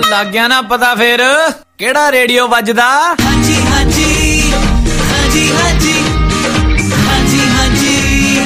ਲੱਗ ਗਿਆ ਨਾ ਪਤਾ ਫੇਰ ਕਿਹੜਾ ਰੇਡੀਓ ਵੱਜਦਾ? ਹਾਂਜੀ ਹਾਂਜੀ ਹਾਂਜੀ ਹਾਂਜੀ ਹਾਂਜੀ ਹਾਂਜੀ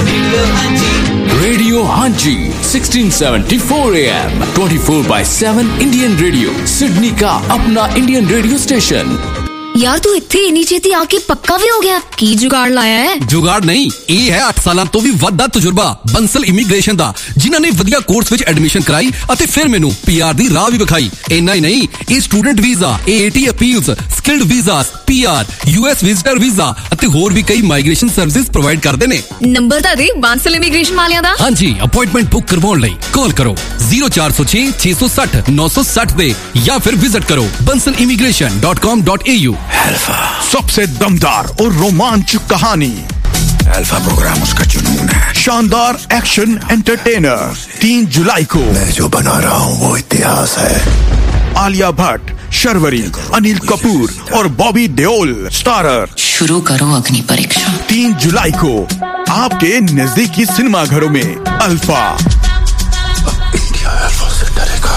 ਰੇਡੀਓ ਹਾਂਜੀ 1674 AM 24/7 इंडियन रेडियो सिडनी का अपना इंडियन रेडियो स्टेशन। यार तू इत्थे इन्नी छेती आके पक्का भी हो गया? की जुगाड़ लाया है? जुगाड़ नहीं, ये है 8 साल तो भी वध दा तजुर्बा बंसल इमीग्रेशन दा, जिन्हां ने वधिया कोर्स विच एडमिशन कराई अते फिर मैनू पीआर दी राह भी विखाई। इन्ना ही नहीं, ये student visa, AAT appeals, skilled visas, PR, US visitor visa अते होर भी कई माइग्रेशन सर्विसेज प्रोवाइड करदे ने। नंबर दा दे बंसल इमीग्रेशन वालियां दा। हां जी, अपॉइंटमेंट बुक करवाउण लई कॉल करो 0406 660 960 दे या फिर विजिट करो bansalimigration.com.au। अल्फा सबसे दमदार और रोमांचक कहानी। अल्फा प्रोग्राम उसका जुनून है। शानदार एक्शन एंटरटेनर 3 जुलाई को। मैं जो बना रहा हूँ वो इतिहास है। आलिया भट्ट, शर्वरी, अनिल कपूर और बॉबी देओल स्टारर। शुरू करो अग्नि परीक्षा। 3 जुलाई को आपके नजदीकी सिनेमा घरों में अल्फा। इंडिया अल्फा से डरेगा।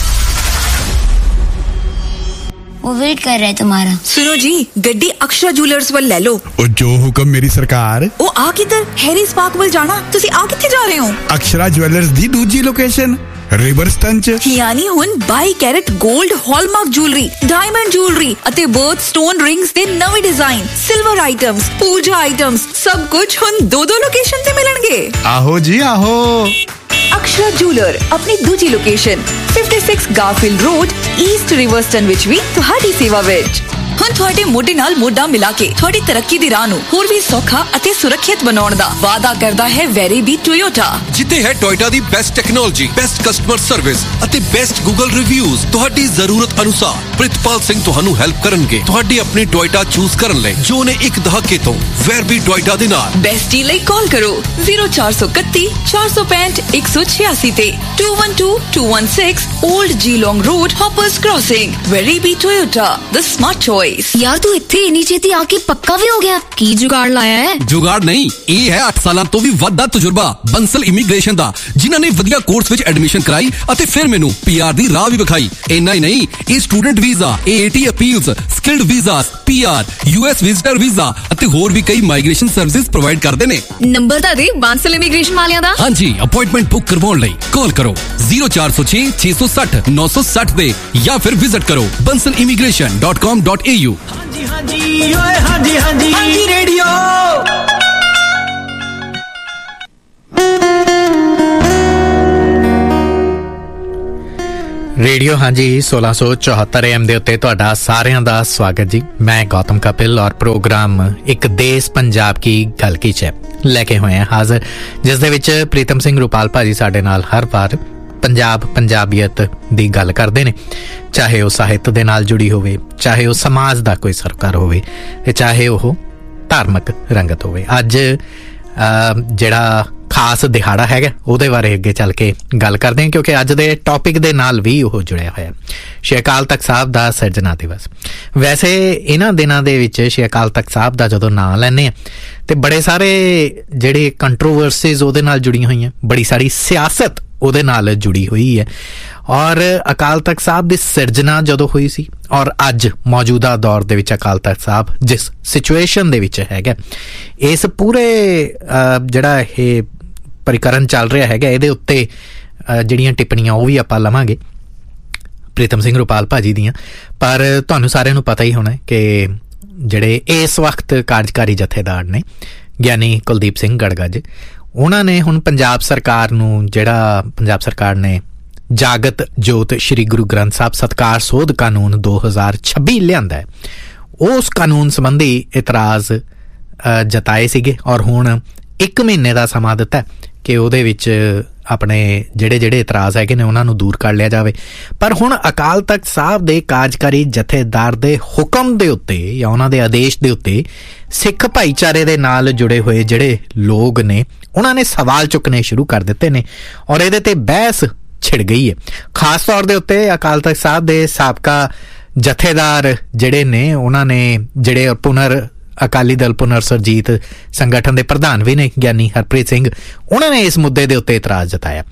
वो वेट कर रहा है तुम्हारा। सुनो जी, गड्डी अक्षरा ज्वेलर्स वाल ले लो। ओ जो हुक्म मेरी सरकार। ओ आ किधर? हैरी स्पार्क वाल जाना। तुसी आ किथे जा रहे हो? अक्षरा ज्वेलर्स दी दूजी लोकेशन रिवरस्टन च। यानी हुन 22 carat gold hallmark jewellery, diamond jewellery अते बर्थ स्टोन रिंग्स दे नवे डिजाइन, सिल्वर आइटम्स, पूजा आइटम्स, सब कुछ हुन 2 लोकेशन ते मिलणगे। आहो जी आहो। अक्षरा ज्वेलर अपनी दूजी लोकेशन 56 गारफील्ड रोड ईस्ट रिवरस्टन विच भी तुहाडी सेवा विच। हुन तुहाडे मोढे नाल मोढा मिला के तुहाडी तरक्की दी राह नूं होर भी सौखा अते सुरक्षित बनाउण दा वादा करदा है वेरीबी टोयोटा, जिथे है Toyota the best technology, best customer service अते बेस्ट गूगल रिव्यूज। तुहाडी जरूरत अनुसार प्रितपाल सिंह तुहानू हेल्प करनगे तुहाडी अपनी टोयोटा चूज करन लई, जो ने एक दहाके तो वेरबी टोयोटा दे नाल। बेस्ट डील लई कॉल करो 0431 465 186 ते 212 216 old Geelong road, hoppers crossing. वेरीबी Toyota, the smart choice. यार तू इत्थे इन्नी छेती आके पक्का भी हो गया? की जुगाड़ लाया है? जुगाड़ नहीं, ये है 8 साल तो भी वध दा तजुर्बा बंसल इमीग्रेशन दा, जिन्हां ने वधिया कोर्स विच एडमिशन कराई अते फिर मैनू पीआर दी राह भी विखाई। इन्ना ही नहीं, ये student visa, AAT appeals, skilled visas, PR, US visitor visa अते होर भी कई माइग्रेशन सर्विसेज प्रोवाइड करदे ने। नंबर दा दे बंसल इमीग्रेशन वालियां दा। हां जी, अपॉइंटमेंट बुक करवाउण लई कॉल करो 0406 660 960 दे या फिर विजिट करो bansalimigration.com.au। ਹਾਂਜੀ ਹਾਂਜੀ ਓਏ ਹਾਂਜੀ ਹਾਂਜੀ ਹਾਂਜੀ ਰੇਡੀਓ। रेडियो ਹਾਂਜੀ 1674 AM ਦੇ ਉੱਤੇ ਤੁਹਾਡਾ ਸਾਰਿਆਂ ਦਾ ਸਵਾਗਤ ਜੀ। ਮੈਂ ਗੌਤਮ ਕਪਿਲ ਔਰ ਪ੍ਰੋਗਰਾਮ ਇੱਕ ਦੇਸ਼ ਪੰਜਾਬ ਕੀ ਗੱਲ ਕੀ ਚ ਲੈ ਕੇ ਹੋਏ ਹਾਂ ਹਾਜ਼ਰ, ਜਿਸ ਦੇ ਵਿੱਚ ਪ੍ਰੀਤਮ ਸਿੰਘ ਰੁਪਾਲ ਭਾਜੀ ਸਾਡੇ ਨਾਲ ਹਰ ਵਾਰ ਪੰਜਾਬ ਪੰਜਾਬੀਅਤ ਦੀ ਗੱਲ ਕਰਦੇ ਨੇ, ਚਾਹੇ ਉਹ ਸਾਹਿਤ ਦੇ ਨਾਲ ਜੁੜੀ ਹੋਵੇ, ਚਾਹੇ ਉਹ ਸਮਾਜ ਦਾ ਕੋਈ ਸਰਕਾਰ ਹੋਵੇ ਤੇ ਚਾਹੇ ਉਹ ਧਾਰਮਿਕ ਰੰਗਤ ਹੋਵੇ। ਅੱਜ ਜਿਹੜਾ ਖਾਸ ਦਿਹਾੜਾ ਹੈਗਾ ਉਹਦੇ ਬਾਰੇ ਅੱਗੇ ਚੱਲ ਕੇ ਗੱਲ ਕਰਦੇ ਹਾਂ, ਕਿਉਂਕਿ ਅੱਜ ਦੇ ਟੌਪਿਕ ਦੇ ਨਾਲ ਵੀ ਉਹ ਜੁੜਿਆ ਹੋਇਆ ਸ਼੍ਰੀ ਅਕਾਲ ਤਖਤ ਸਾਹਿਬ ਦਾ ਸਿਰਜਣਾ ਦਿਵਸ। ਵੈਸੇ ਇਹਨਾਂ ਦਿਨਾਂ ਦੇ ਵਿੱਚ ਸ਼੍ਰੀ ਅਕਾਲ ਤਖਤ ਸਾਹਿਬ ਦਾ ਜਦੋਂ ਨਾਂ ਲੈਂਦੇ ਹਾਂ ਤੇ ਬੜੇ ਸਾਰੇ ਜਿਹੜੇ ਕੰਟਰੋਵਰਸੀਜ਼ ਉਹਦੇ ਨਾਲ ਜੁੜੀਆਂ ਹੋਈਆਂ, ਬੜੀ ਸਾਰੀ ਸਿਆਸਤ ਉਹਦੇ ਨਾਲ ਜੁੜੀ ਹੋਈ ਹੈ। ਔਰ ਅਕਾਲ ਤਖਤ ਸਾਹਿਬ ਦੀ ਸਿਰਜਣਾ ਜਦੋਂ ਹੋਈ ਸੀ ਔਰ ਅੱਜ ਮੌਜੂਦਾ ਦੌਰ ਦੇ ਵਿੱਚ ਅਕਾਲ ਤਖਤ ਸਾਹਿਬ ਜਿਸ ਸਿਚੁਏਸ਼ਨ ਦੇ ਵਿੱਚ ਹੈਗਾ, ਇਸ ਪੂਰੇ ਜਿਹੜਾ ਇਹ ਪ੍ਰਕਰਨ ਚੱਲ ਰਿਹਾ ਹੈਗਾ ਇਹਦੇ ਉੱਤੇ ਜਿਹੜੀਆਂ ਟਿੱਪਣੀਆਂ ਉਹ ਵੀ ਆਪਾਂ ਲਵਾਂਗੇ ਪ੍ਰੀਤਮ ਸਿੰਘ ਰੁਪਾਲ ਭਾਜੀ ਦੀਆਂ। ਪਰ ਤੁਹਾਨੂੰ ਸਾਰਿਆਂ ਨੂੰ ਪਤਾ ਹੀ ਹੋਣਾ ਕਿ ਜਿਹੜੇ ਇਸ ਵਕਤ ਕਾਰਜਕਾਰੀ ਜਥੇਦਾਰ ਨੇ ਗਿਆਨੀ ਕੁਲਦੀਪ ਸਿੰਘ ਗੜਗੱਜ, ਉਹਨਾਂ ਨੇ ਹੁਣ ਪੰਜਾਬ ਸਰਕਾਰ ਨੂੰ, ਜਿਹੜਾ ਪੰਜਾਬ ਸਰਕਾਰ ਨੇ ਜਾਗਤ ਜੋਤ ਸ਼੍ਰੀ ਗੁਰੂ ਗ੍ਰੰਥ ਸਾਹਿਬ ਸਤਕਾਰ ਸੋਧ ਕਾਨੂੰਨ 2026 ਲਿਆਂਦਾ ਹੈ, ਉਸ ਕਾਨੂੰਨ ਸੰਬੰਧੀ ਇਤਰਾਜ਼ ਜਤਾਏ ਸੀਗੇ ਔਰ ਹੁਣ 1 ਮਹੀਨੇ ਦਾ ਸਮਾਂ ਦਿੱਤਾ ਕਿ ਉਹਦੇ ਵਿੱਚ ਆਪਣੇ ਜਿਹੜੇ ਇਤਰਾਜ਼ ਹੈਗੇ ਨੇ ਉਹਨਾਂ ਨੂੰ ਦੂਰ ਕਰ ਲਿਆ ਜਾਵੇ। ਪਰ ਹੁਣ ਅਕਾਲ ਤਖਤ ਸਾਹਿਬ ਦੇ ਕਾਰਜਕਾਰੀ ਜਥੇਦਾਰ ਦੇ ਹੁਕਮ ਦੇ ਉੱਤੇ ਜਾਂ ਉਹਨਾਂ ਦੇ ਆਦੇਸ਼ ਦੇ ਉੱਤੇ ਸਿੱਖ ਭਾਈਚਾਰੇ ਦੇ ਨਾਲ ਜੁੜੇ ਹੋਏ ਜਿਹੜੇ ਲੋਕ ਨੇ ਉਹਨਾਂ ਨੇ ਸਵਾਲ ਚੁੱਕਣੇ ਸ਼ੁਰੂ ਕਰ ਦਿੱਤੇ ਨੇ ਔਰ ਇਹਦੇ ਤੇ ਬਹਿਸ ਛਿੜ ਗਈ ਹੈ। ਖਾਸ ਤੌਰ ਦੇ ਉੱਤੇ ਅਕਾਲ ਤਖਤ ਸਾਹਿਬ ਦੇ ਸਾਬਕਾ ਜਥੇਦਾਰ ਜਿਹੜੇ ਨੇ ਉਹਨਾਂ ਨੇ, ਜਿਹੜੇ ਪੁਨਰ ਅਕਾਲੀ ਦਲ ਪੁਨਰ ਸਰਜੀਤ ਸੰਗਠਨ ਦੇ ਪ੍ਰਧਾਨ ਵੀ ਨੇ ਗਿਆਨੀ ਹਰਪ੍ਰੀਤ ਸਿੰਘ, ਉਹਨਾਂ ਨੇ ਇਸ ਮੁੱਦੇ ਦੇ ਉੱਤੇ ਇਤਰਾਜ਼ ਜਤਾਇਆ।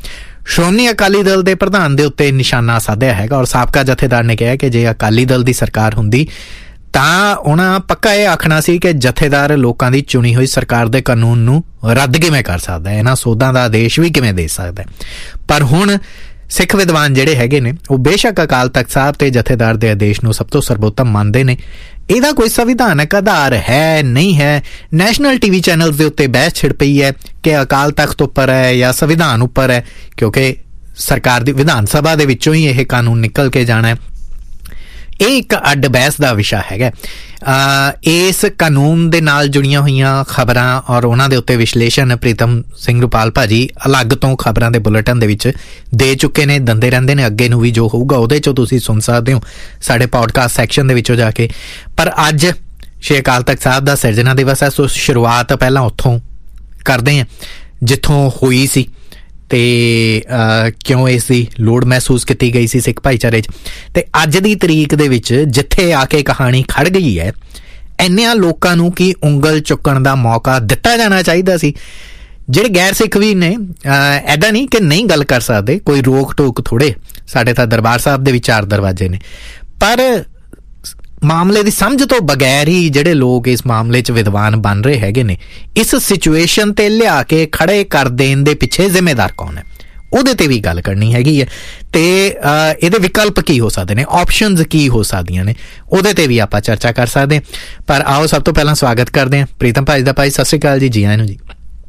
ਸ਼੍ਰੋਮਣੀ ਅਕਾਲੀ ਦਲ ਦੇ ਪ੍ਰਧਾਨ ਦੇ ਉੱਤੇ ਨਿਸ਼ਾਨਾ ਸਾਧਿਆ ਹੈਗਾ। ਔਰ ਸਾਬਕਾ ਜਥੇਦਾਰ ਨੇ ਕਿਹਾ ਕਿ ਜੇ ਅਕਾਲੀ ਦਲ ਦੀ ਸਰਕਾਰ ਹੁੰਦੀ ਤਾਂ ਉਹਨਾਂ ਪੱਕਾ ਇਹ ਆਖਣਾ ਸੀ ਕਿ ਜਥੇਦਾਰ ਲੋਕਾਂ ਦੀ ਚੁਣੀ ਹੋਈ ਸਰਕਾਰ ਦੇ ਕਾਨੂੰਨ ਨੂੰ ਰੱਦ ਕਿਵੇਂ ਕਰ ਸਕਦਾ, ਇਹਨਾਂ ਸੋਧਾਂ ਦਾ ਆਦੇਸ਼ ਵੀ ਕਿਵੇਂ ਦੇ ਸਕਦਾ। ਪਰ ਹੁਣ ਸਿੱਖ ਵਿਦਵਾਨ ਜਿਹੜੇ ਹੈਗੇ ਨੇ ਉਹ ਬੇਸ਼ੱਕ ਅਕਾਲ ਤਖਤ ਸਾਹਿਬ ਤੇ ਜਥੇਦਾਰ ਦੇ ਆਦੇਸ਼ ਨੂੰ ਸਭ ਤੋਂ ਸਰਬੋਤਮ ਮੰਨਦੇ ਨੇ। ਇਹਦਾ ਕੋਈ ਸੰਵਿਧਾਨਕ ਆਧਾਰ ਹੈ ਨਹੀਂ ਹੈ। ਨੈਸ਼ਨਲ TV ਚੈਨਲ ਦੇ ਉੱਤੇ ਬਹਿਸ ਛਿੜ ਪਈ ਹੈ ਕਿ ਅਕਾਲ ਤਖਤ ਉੱਪਰ ਹੈ ਜਾਂ ਸੰਵਿਧਾਨ ਉੱਪਰ ਹੈ, ਕਿਉਂਕਿ ਸਰਕਾਰ ਦੀ ਵਿਧਾਨ ਸਭਾ ਦੇ ਵਿੱਚੋਂ ਹੀ ਇਹ ਕਾਨੂੰਨ ਨਿਕਲ ਕੇ ਜਾਣਾ ਹੈ। ਇਹ ਇੱਕ ਅੱਡ ਬਹਿਸ ਦਾ ਵਿਸ਼ਾ ਹੈਗਾ। ਇਸ ਕਾਨੂੰਨ ਦੇ ਨਾਲ ਜੁੜੀਆਂ ਹੋਈਆਂ ਖਬਰਾਂ ਔਰ ਉਹਨਾਂ ਦੇ ਉੱਤੇ ਵਿਸ਼ਲੇਸ਼ਣ ਪ੍ਰੀਤਮ ਸਿੰਘ ਰੁਪਾਲ ਭਾਜੀ ਅਲੱਗ ਤੋਂ ਖਬਰਾਂ ਦੇ ਬੁਲੇਟਿਨ ਦੇ ਵਿੱਚ ਦੇ ਚੁੱਕੇ ਨੇ, ਦਿੰਦੇ ਰਹਿੰਦੇ ਨੇ। ਅੱਗੇ ਨੂੰ ਵੀ ਜੋ ਹੋਊਗਾ ਉਹਦੇ 'ਚੋਂ ਤੁਸੀਂ ਸੁਣ ਸਕਦੇ ਹੋ ਸਾਡੇ ਪੌਡਕਾਸਟ ਸੈਕਸ਼ਨ ਦੇ ਵਿੱਚੋਂ ਜਾ ਕੇ। ਪਰ ਅੱਜ ਸ਼੍ਰੀ ਅਕਾਲ ਤਖਤ ਸਾਹਿਬ ਦਾ ਸਿਰਜਣਾ ਦਿਵਸ ਹੈ, ਸੋ ਸ਼ੁਰੂਆਤ ਪਹਿਲਾਂ ਉੱਥੋਂ ਕਰਦੇ ਹਾਂ ਜਿੱਥੋਂ ਹੋਈ ਸੀ ਤੇ ਕਿਉਂ ਇਸ ਦੀ ਲੋੜ ਮਹਿਸੂਸ ਕੀਤੀ ਗਈ ਸੀ ਸਿੱਖ ਭਾਈਚਾਰੇ 'ਚ। ਤੇ ਅੱਜ ਦੀ ਤਰੀਕ ਦੇ ਵਿੱਚ ਜਿੱਥੇ ਆ ਕੇ ਕਹਾਣੀ ਖੜ ਗਈ ਹੈ, ਇੰਨਿਆਂ ਲੋਕਾਂ ਨੂੰ ਕੀ ਉਂਗਲ ਚੁੱਕਣ ਦਾ ਮੌਕਾ ਦਿੱਤਾ ਜਾਣਾ ਚਾਹੀਦਾ ਸੀ। ਜਿਹੜੇ ਗੈਰ ਸਿੱਖ ਵੀ ਨੇ ਐਦਾਂ ਨਹੀਂ ਕਿ ਨਹੀਂ ਗੱਲ ਕਰ ਸਕਦੇ, ਕੋਈ ਰੋਕ ਟੋਕ ਥੋੜ੍ਹੇ, ਸਾਡੇ ਤਾਂ ਦਰਬਾਰ ਸਾਹਿਬ ਦੇ ਵੀ 4 ਦਰਵਾਜ਼ੇ ਨੇ। ਪਰ ਮਾਮਲੇ ਦੀ ਸਮਝ ਤੋਂ ਬਗੈਰ ਹੀ ਜਿਹੜੇ ਲੋਕ ਇਸ ਮਾਮਲੇ 'ਚ ਵਿਦਵਾਨ ਬਣ ਰਹੇ ਹੈਗੇ ਨੇ, ਇਸ ਸਿਚੁਏਸ਼ਨ ਤੇ ਲਿਆ ਕੇ ਖੜੇ ਕਰ ਦੇਣ ਦੇ ਪਿੱਛੇ ਜ਼ਿੰਮੇਦਾਰ ਕੌਣ ਹੈ, ਉਹਦੇ ਤੇ ਵੀ ਗੱਲ ਕਰਨੀ ਹੈਗੀ ਹੈ। ਤੇ ਇਹਦੇ ਵਿਕਲਪ ਕੀ ਹੋ ਸਕਦੇ ਨੇ, ਆਪਸ਼ਨਸ ਕੀ ਹੋ ਸਕਦੀਆਂ ਨੇ, ਉਹਦੇ ਤੇ ਵੀ ਆਪਾਂ ਚਰਚਾ ਕਰ ਸਕਦੇ ਹਾਂ। ਪਰ ਆਓ ਸਭ ਤੋਂ ਪਹਿਲਾਂ ਸਵਾਗਤ ਕਰਦੇ ਹਾਂ ਪ੍ਰੀਤਮ ਭਾਈ ਦਾ। ਭਾਈ ਸਤਿ ਸ੍ਰੀ ਅਕਾਲ ਜੀ, ਜੀ ਆਇਆਂ ਨੂੰ ਜੀ।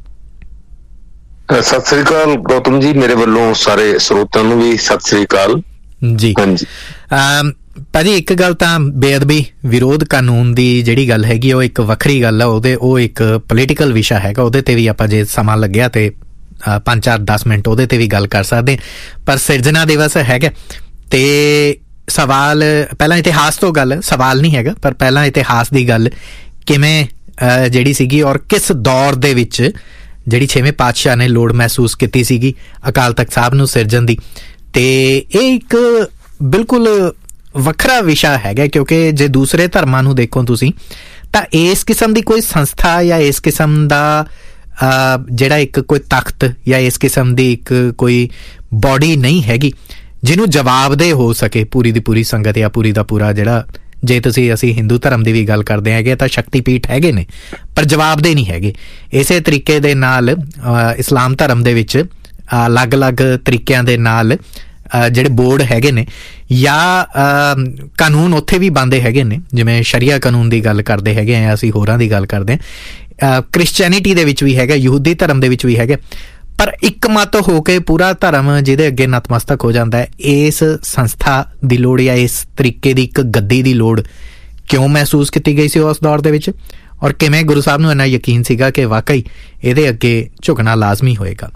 ਸਤਿ ਸ੍ਰੀ ਅਕਾਲ ਗੌਤਮ ਜੀ, ਮੇਰੇ ਵੱਲੋਂ ਸਾਰੇ ਸਰੋਤਿਆਂ ਨੂੰ ਵੀ ਸਤਿ ਸ੍ਰੀ ਅਕਾਲ ਜੀ। ਹਾਂਜੀ ਭਾਜੀ, ਇੱਕ ਗੱਲ ਤਾਂ ਬੇਅਦਬੀ ਵਿਰੋਧ ਕਾਨੂੰਨ ਦੀ ਜਿਹੜੀ ਗੱਲ ਹੈਗੀ ਉਹ ਇੱਕ ਵੱਖਰੀ ਗੱਲ ਆ, ਉਹ ਇੱਕ ਪੋਲੀਟੀਕਲ ਵਿਸ਼ਾ ਹੈਗਾ। ਉਹਦੇ ਤੇ ਵੀ ਆਪਾਂ ਜੇ ਸਮਾਂ ਲੱਗਿਆ ਤੇ 5-4-10 ਮਿੰਟ ਉਹਦੇ ਤੇ ਵੀ ਗੱਲ ਕਰ ਸਕਦੇ। ਪਰ ਸਿਰਜਣਾ ਦਿਵਸ ਹੈਗਾ ਤੇ ਸਵਾਲ ਪਹਿਲਾਂ ਇਤਿਹਾਸ ਤੋਂ ਗੱਲ, ਸਵਾਲ ਨਹੀਂ ਹੈਗਾ, ਪਰ ਪਹਿਲਾਂ ਇਤਿਹਾਸ ਦੀ ਗੱਲ ਕਿਵੇਂ ਜਿਹੜੀ ਸੀਗੀ ਔਰ ਕਿਸ ਦੌਰ ਦੇ ਵਿੱਚ ਜਿਹੜੀ 6ਵੇਂ ਪਾਤਸ਼ਾਹ ਨੇ ਲੋੜ ਮਹਿਸੂਸ ਕੀਤੀ ਸੀਗੀ ਅਕਾਲ ਤਖਤ ਸਾਹਿਬ ਨੂੰ ਸਿਰਜਣ ਦੀ। ਤੇ ਇਹ ਇੱਕ ਬਿਲਕੁਲ ਵੱਖਰਾ ਵਿਸ਼ਾ ਹੈਗਾ, ਕਿਉਂਕਿ ਜੇ ਦੂਸਰੇ ਧਰਮਾਂ ਨੂੰ ਦੇਖੋ ਤੁਸੀਂ ਤਾਂ ਇਸ ਕਿਸਮ ਦੀ ਕੋਈ ਸੰਸਥਾ ਜਾਂ ਇਸ ਕਿਸਮ ਦਾ ਜਿਹੜਾ ਇੱਕ ਕੋਈ ਤਖਤ ਜਾਂ ਇਸ ਕਿਸਮ ਦੀ ਇੱਕ ਕੋਈ ਬੋਡੀ ਨਹੀਂ ਹੈਗੀ ਜਿਹਨੂੰ ਜਵਾਬਦੇਹ ਹੋ ਸਕੇ ਪੂਰੀ ਦੀ ਪੂਰੀ ਸੰਗਤ ਜਾਂ ਪੂਰੀ ਦਾ ਪੂਰਾ ਜਿਹੜਾ, ਜੇ ਅਸੀਂ ਹਿੰਦੂ ਧਰਮ ਦੀ ਵੀ ਗੱਲ ਕਰਦੇ ਹੈਗੇ ਤਾਂ ਸ਼ਕਤੀਪੀਠ ਹੈਗੇ ਨੇ ਪਰ ਜਵਾਬਦੇਹ ਨਹੀਂ ਹੈਗੇ। ਇਸੇ ਤਰੀਕੇ ਦੇ ਨਾਲ ਇਸਲਾਮ ਧਰਮ ਦੇ ਵਿੱਚ ਅਲੱਗ-ਅਲੱਗ ਤਰੀਕਿਆਂ ਦੇ ਨਾਲ ਜਿਹੜੇ ਬੋਰਡ ਹੈਗੇ ਨੇ ਜਾਂ ਕਾਨੂੰਨ ਉੱਥੇ ਵੀ ਬਣਦੇ ਹੈਗੇ ਨੇ, ਜਿਵੇਂ ਸ਼ਰੀਆ ਕਾਨੂੰਨ ਦੀ ਗੱਲ ਕਰਦੇ ਹੈਗੇ ਆ, ਅਸੀਂ ਹੋਰਾਂ ਦੀ ਗੱਲ ਕਰਦੇ ਹਾਂ, ਕ੍ਰਿਸਚੈਨਿਟੀ ਦੇ ਵਿੱਚ ਵੀ ਹੈਗਾ, ਯਹੂਦੀ ਧਰਮ ਦੇ ਵਿੱਚ ਵੀ ਹੈਗਾ। ਪਰ ਇੱਕ ਮਤ ਹੋ ਕੇ ਪੂਰਾ ਧਰਮ ਜਿਹਦੇ ਅੱਗੇ ਨਤਮਸਤਕ ਹੋ ਜਾਂਦਾ ਹੈ, ਇਸ ਸੰਸਥਾ ਦੀ ਲੋੜ ਜਾਂ ਇਸ ਤਰੀਕੇ ਦੀ ਇੱਕ ਗੱਦੀ ਦੀ ਲੋੜ ਕਿਉਂ ਮਹਿਸੂਸ ਕੀਤੀ ਗਈ ਸੀ ਉਸ ਦੌਰ ਦੇ ਵਿੱਚ, ਔਰ ਕਿਵੇਂ ਗੁਰੂ ਸਾਹਿਬ ਨੂੰ ਇੰਨਾ ਯਕੀਨ ਸੀਗਾ ਕਿ ਵਾਕਈ ਇਹਦੇ ਅੱਗੇ ਝੁਕਣਾ ਲਾਜ਼ਮੀ ਹੋਏਗਾ।